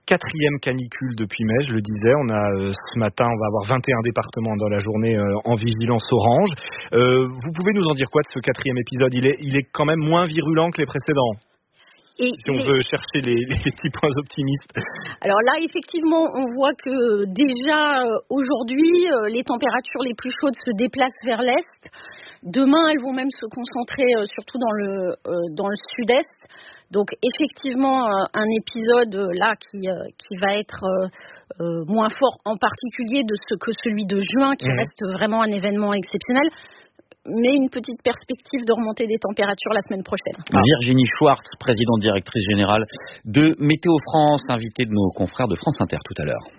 quatrième canicule depuis mai, je le disais. On a euh, ce matin, on va avoir vingt et un départements dans la journée euh, en vigilance orange. Euh, vous pouvez nous en dire quoi de ce quatrième épisode ? Il est, il est quand même moins virulent que les précédents. Et si on les... veut chercher les, les petits points optimistes. Alors là, effectivement, on voit que déjà euh, aujourd'hui, euh, les températures les plus chaudes se déplacent vers l'est. Demain, elles vont même se concentrer euh, surtout dans le euh, dans le sud-est. Donc effectivement, euh, un épisode euh, là qui euh, qui va être euh, euh, moins fort, en particulier de ce que celui de juin, qui mmh. reste vraiment un événement exceptionnel. Mais une petite perspective de remontée des températures la semaine prochaine. Ah. Virginie Schwartz, présidente directrice générale de Météo France, invitée de nos confrères de France Inter tout à l'heure.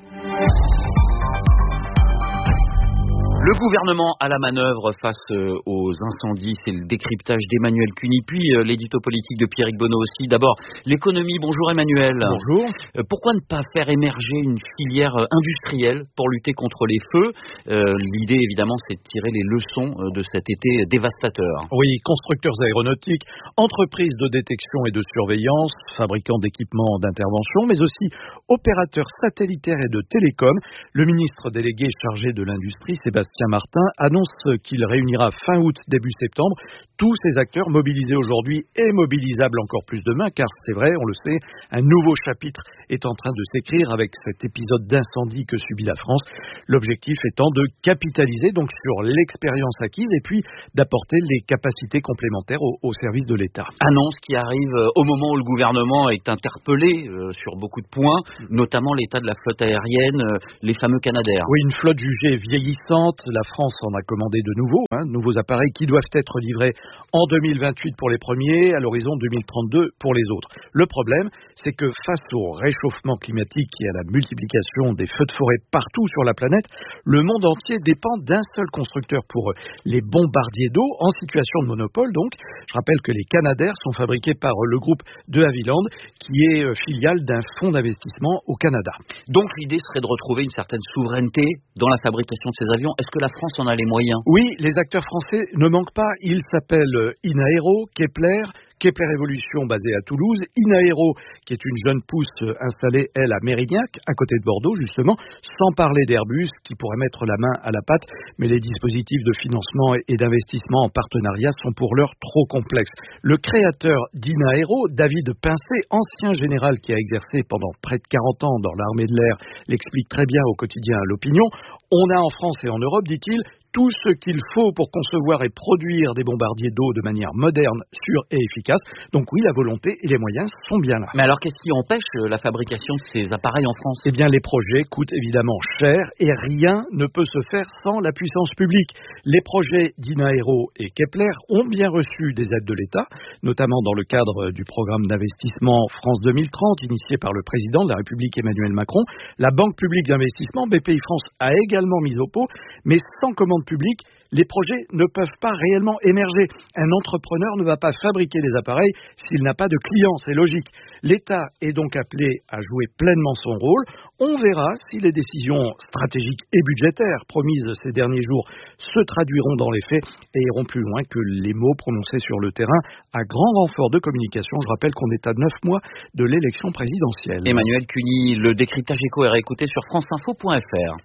Le gouvernement à la manœuvre face aux incendies, c'est le décryptage d'Emmanuel Cuny, puis l'édito politique de Pierrick Bonneau aussi. D'abord, l'économie. Bonjour Emmanuel. Bonjour. Pourquoi ne pas faire émerger une filière industrielle pour lutter contre les feux ? euh, L'idée, évidemment, c'est de tirer les leçons de cet été dévastateur. Oui, constructeurs aéronautiques, entreprises de détection et de surveillance, fabricants d'équipements d'intervention, mais aussi opérateurs satellitaires et de télécom. Le ministre délégué chargé de l'industrie, Sébastien Martin, annonce qu'il réunira fin août, début septembre, tous ces acteurs mobilisés aujourd'hui et mobilisables encore plus demain, car c'est vrai, on le sait, un nouveau chapitre est en train de s'écrire avec cet épisode d'incendie que subit la France. L'objectif étant de capitaliser donc sur l'expérience acquise et puis d'apporter les capacités complémentaires au, au service de l'État. Annonce qui arrive au moment où le gouvernement est interpellé euh, sur beaucoup de points, notamment l'état de la flotte aérienne, euh, les fameux Canadair. Oui, une flotte jugée vieillissante. La France en a commandé de nouveaux, hein, nouveaux appareils qui doivent être livrés en deux mille vingt-huit pour les premiers, à l'horizon deux mille trente-deux pour les autres. Le problème, c'est que face au réchauffement climatique et à la multiplication des feux de forêt partout sur la planète, le monde entier dépend d'un seul constructeur pour les bombardiers d'eau en situation de monopole. Donc, je rappelle que les Canadair sont fabriqués par le groupe de Havilland, qui est filiale d'un fonds d'investissement au Canada. Donc, l'idée serait de retrouver une certaine souveraineté dans la fabrication de ces avions. Est-ce que la France en a les moyens ? Oui, les acteurs français ne manquent pas. Ils s'appellent Inaero, Kepler, Kepler Evolution basée à Toulouse, Inaero qui est une jeune pousse installée, elle, à Mérignac, à côté de Bordeaux justement, sans parler d'Airbus qui pourrait mettre la main à la pâte, mais les dispositifs de financement et d'investissement en partenariat sont pour l'heure trop complexes. Le créateur d'Inaero, David Pincé, ancien général qui a exercé pendant près de quarante ans dans l'armée de l'air, l'explique très bien au quotidien L'Opinion. On a en France et en Europe, dit-il, tout ce qu'il faut pour concevoir et produire des bombardiers d'eau de manière moderne, sûre et efficace. Donc oui, la volonté et les moyens sont bien là. Mais alors, qu'est-ce qui empêche la fabrication de ces appareils en France ? Eh bien, les projets coûtent évidemment cher et rien ne peut se faire sans la puissance publique. Les projets d'Inaero et Kepler ont bien reçu des aides de l'État, notamment dans le cadre du programme d'investissement France deux mille trente, initié par le président de la République Emmanuel Macron. La Banque publique d'investissement, B P I France, a également mis au pot, mais sans commande publique, les projets ne peuvent pas réellement émerger. Un entrepreneur ne va pas fabriquer des appareils s'il n'a pas de clients, c'est logique. L'État est donc appelé à jouer pleinement son rôle. On verra si les décisions stratégiques et budgétaires promises ces derniers jours se traduiront dans les faits et iront plus loin que les mots prononcés sur le terrain à grand renfort de communication. Je rappelle qu'on est à neuf mois de l'élection présidentielle. Emmanuel Cuny, le décryptage éco est réécouté sur franceinfo point f r.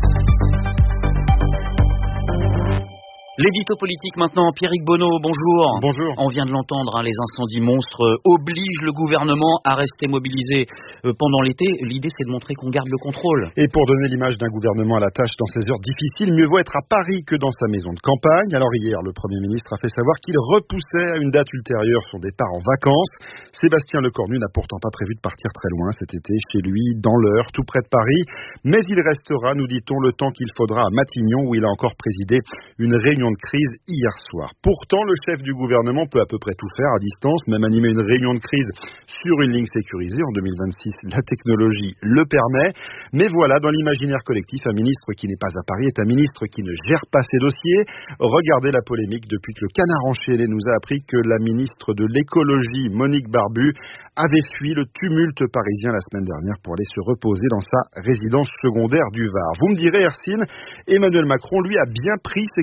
L'édito politique maintenant, Pierrick Bonneau, bonjour. Bonjour. On vient de l'entendre, hein, les incendies monstres obligent le gouvernement à rester mobilisé euh, pendant l'été. L'idée, c'est de montrer qu'on garde le contrôle. Et pour donner l'image d'un gouvernement à la tâche dans ces heures difficiles, mieux vaut être à Paris que dans sa maison de campagne. Alors hier, le Premier ministre a fait savoir qu'il repoussait à une date ultérieure son départ en vacances. Sébastien Lecornu n'a pourtant pas prévu de partir très loin cet été, chez lui, dans l'Eure, tout près de Paris. Mais il restera, nous dit-on, le temps qu'il faudra à Matignon, où il a encore présidé une réunion de crise hier soir. Pourtant, le chef du gouvernement peut à peu près tout faire à distance, même animer une réunion de crise sur une ligne sécurisée. En deux mille vingt-six, la technologie le permet. Mais voilà, dans l'imaginaire collectif, un ministre qui n'est pas à Paris est un ministre qui ne gère pas ses dossiers. Regardez la polémique depuis que le Canard enchaîné nous a appris que la ministre de l'écologie, Monique Barbu, avait fui le tumulte parisien la semaine dernière pour aller se reposer dans sa résidence secondaire du Var. Vous me direz, Hercine, Emmanuel Macron, lui, a bien pris ses quartiers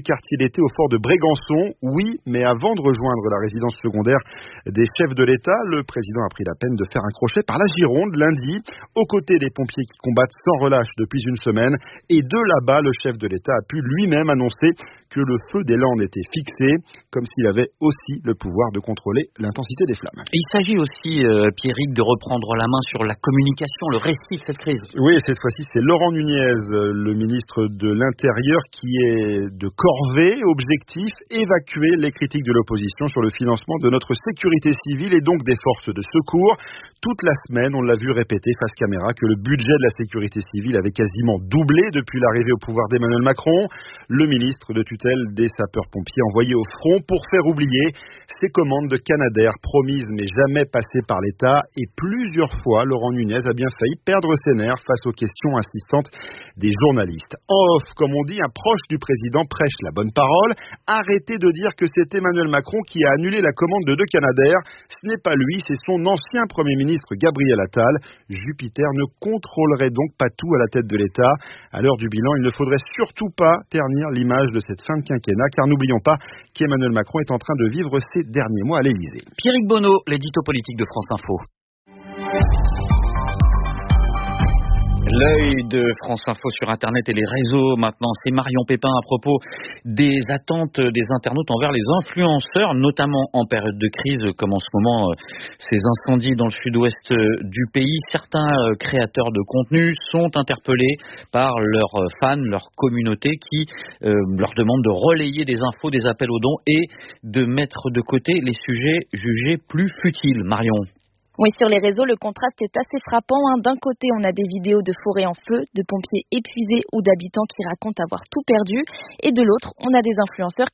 était au fort de Brégançon. Oui, mais avant de rejoindre la résidence secondaire des chefs de l'État, le président a pris la peine de faire un crochet par la Gironde lundi, aux côtés des pompiers qui combattent sans relâche depuis une semaine. Et de là-bas, le chef de l'État a pu lui-même annoncer que le feu des Landes était fixé, comme s'il avait aussi le pouvoir de contrôler l'intensité des flammes. Il s'agit aussi, euh, Pierrick, de reprendre la main sur la communication, le récit de cette crise. Oui, cette fois-ci, c'est Laurent Nunez, le ministre de l'Intérieur, qui est de corvée, objectif, évacuer les critiques de l'opposition sur le financement de notre sécurité civile et donc des forces de secours. Toute la semaine, on l'a vu répéter face caméra que le budget de la sécurité civile avait quasiment doublé depuis l'arrivée au pouvoir d'Emmanuel Macron. Le ministre de tutelle des sapeurs-pompiers envoyé au front pour faire oublier ses commandes de Canadair promises mais jamais passées par l'État. Et plusieurs fois, Laurent Nunez a bien failli perdre ses nerfs face aux questions insistantes des journalistes. En off, comme on dit, un proche du président prêche la bonne parole. Arrêtez de dire que c'est Emmanuel Macron qui a annulé la commande de deux Canadair. Ce n'est pas lui, c'est son ancien Premier ministre Gabriel Attal. Jupiter ne contrôlerait donc pas tout à la tête de l'État. À l'heure du bilan, il ne faudrait surtout pas ternir l'image de cette fin de quinquennat, car n'oublions pas qu'Emmanuel Macron est en train de vivre ses derniers mois à l'Élysée. Pierrick Bonneau, l'édito politique de France Info. L'œil de France Info sur Internet et les réseaux maintenant, c'est Marion Pépin à propos des attentes des internautes envers les influenceurs, notamment en période de crise comme en ce moment, ces incendies dans le sud-ouest du pays. Certains créateurs de contenu sont interpellés par leurs fans, leur communauté qui euh, leur demandent de relayer des infos, des appels aux dons et de mettre de côté les sujets jugés plus futiles. Marion. Oui, sur les réseaux, le contraste est assez frappant. Hein. D'un côté, on a des vidéos de forêts en feu, de pompiers épuisés ou d'habitants qui racontent avoir tout perdu. Et de l'autre, on a des influenceurs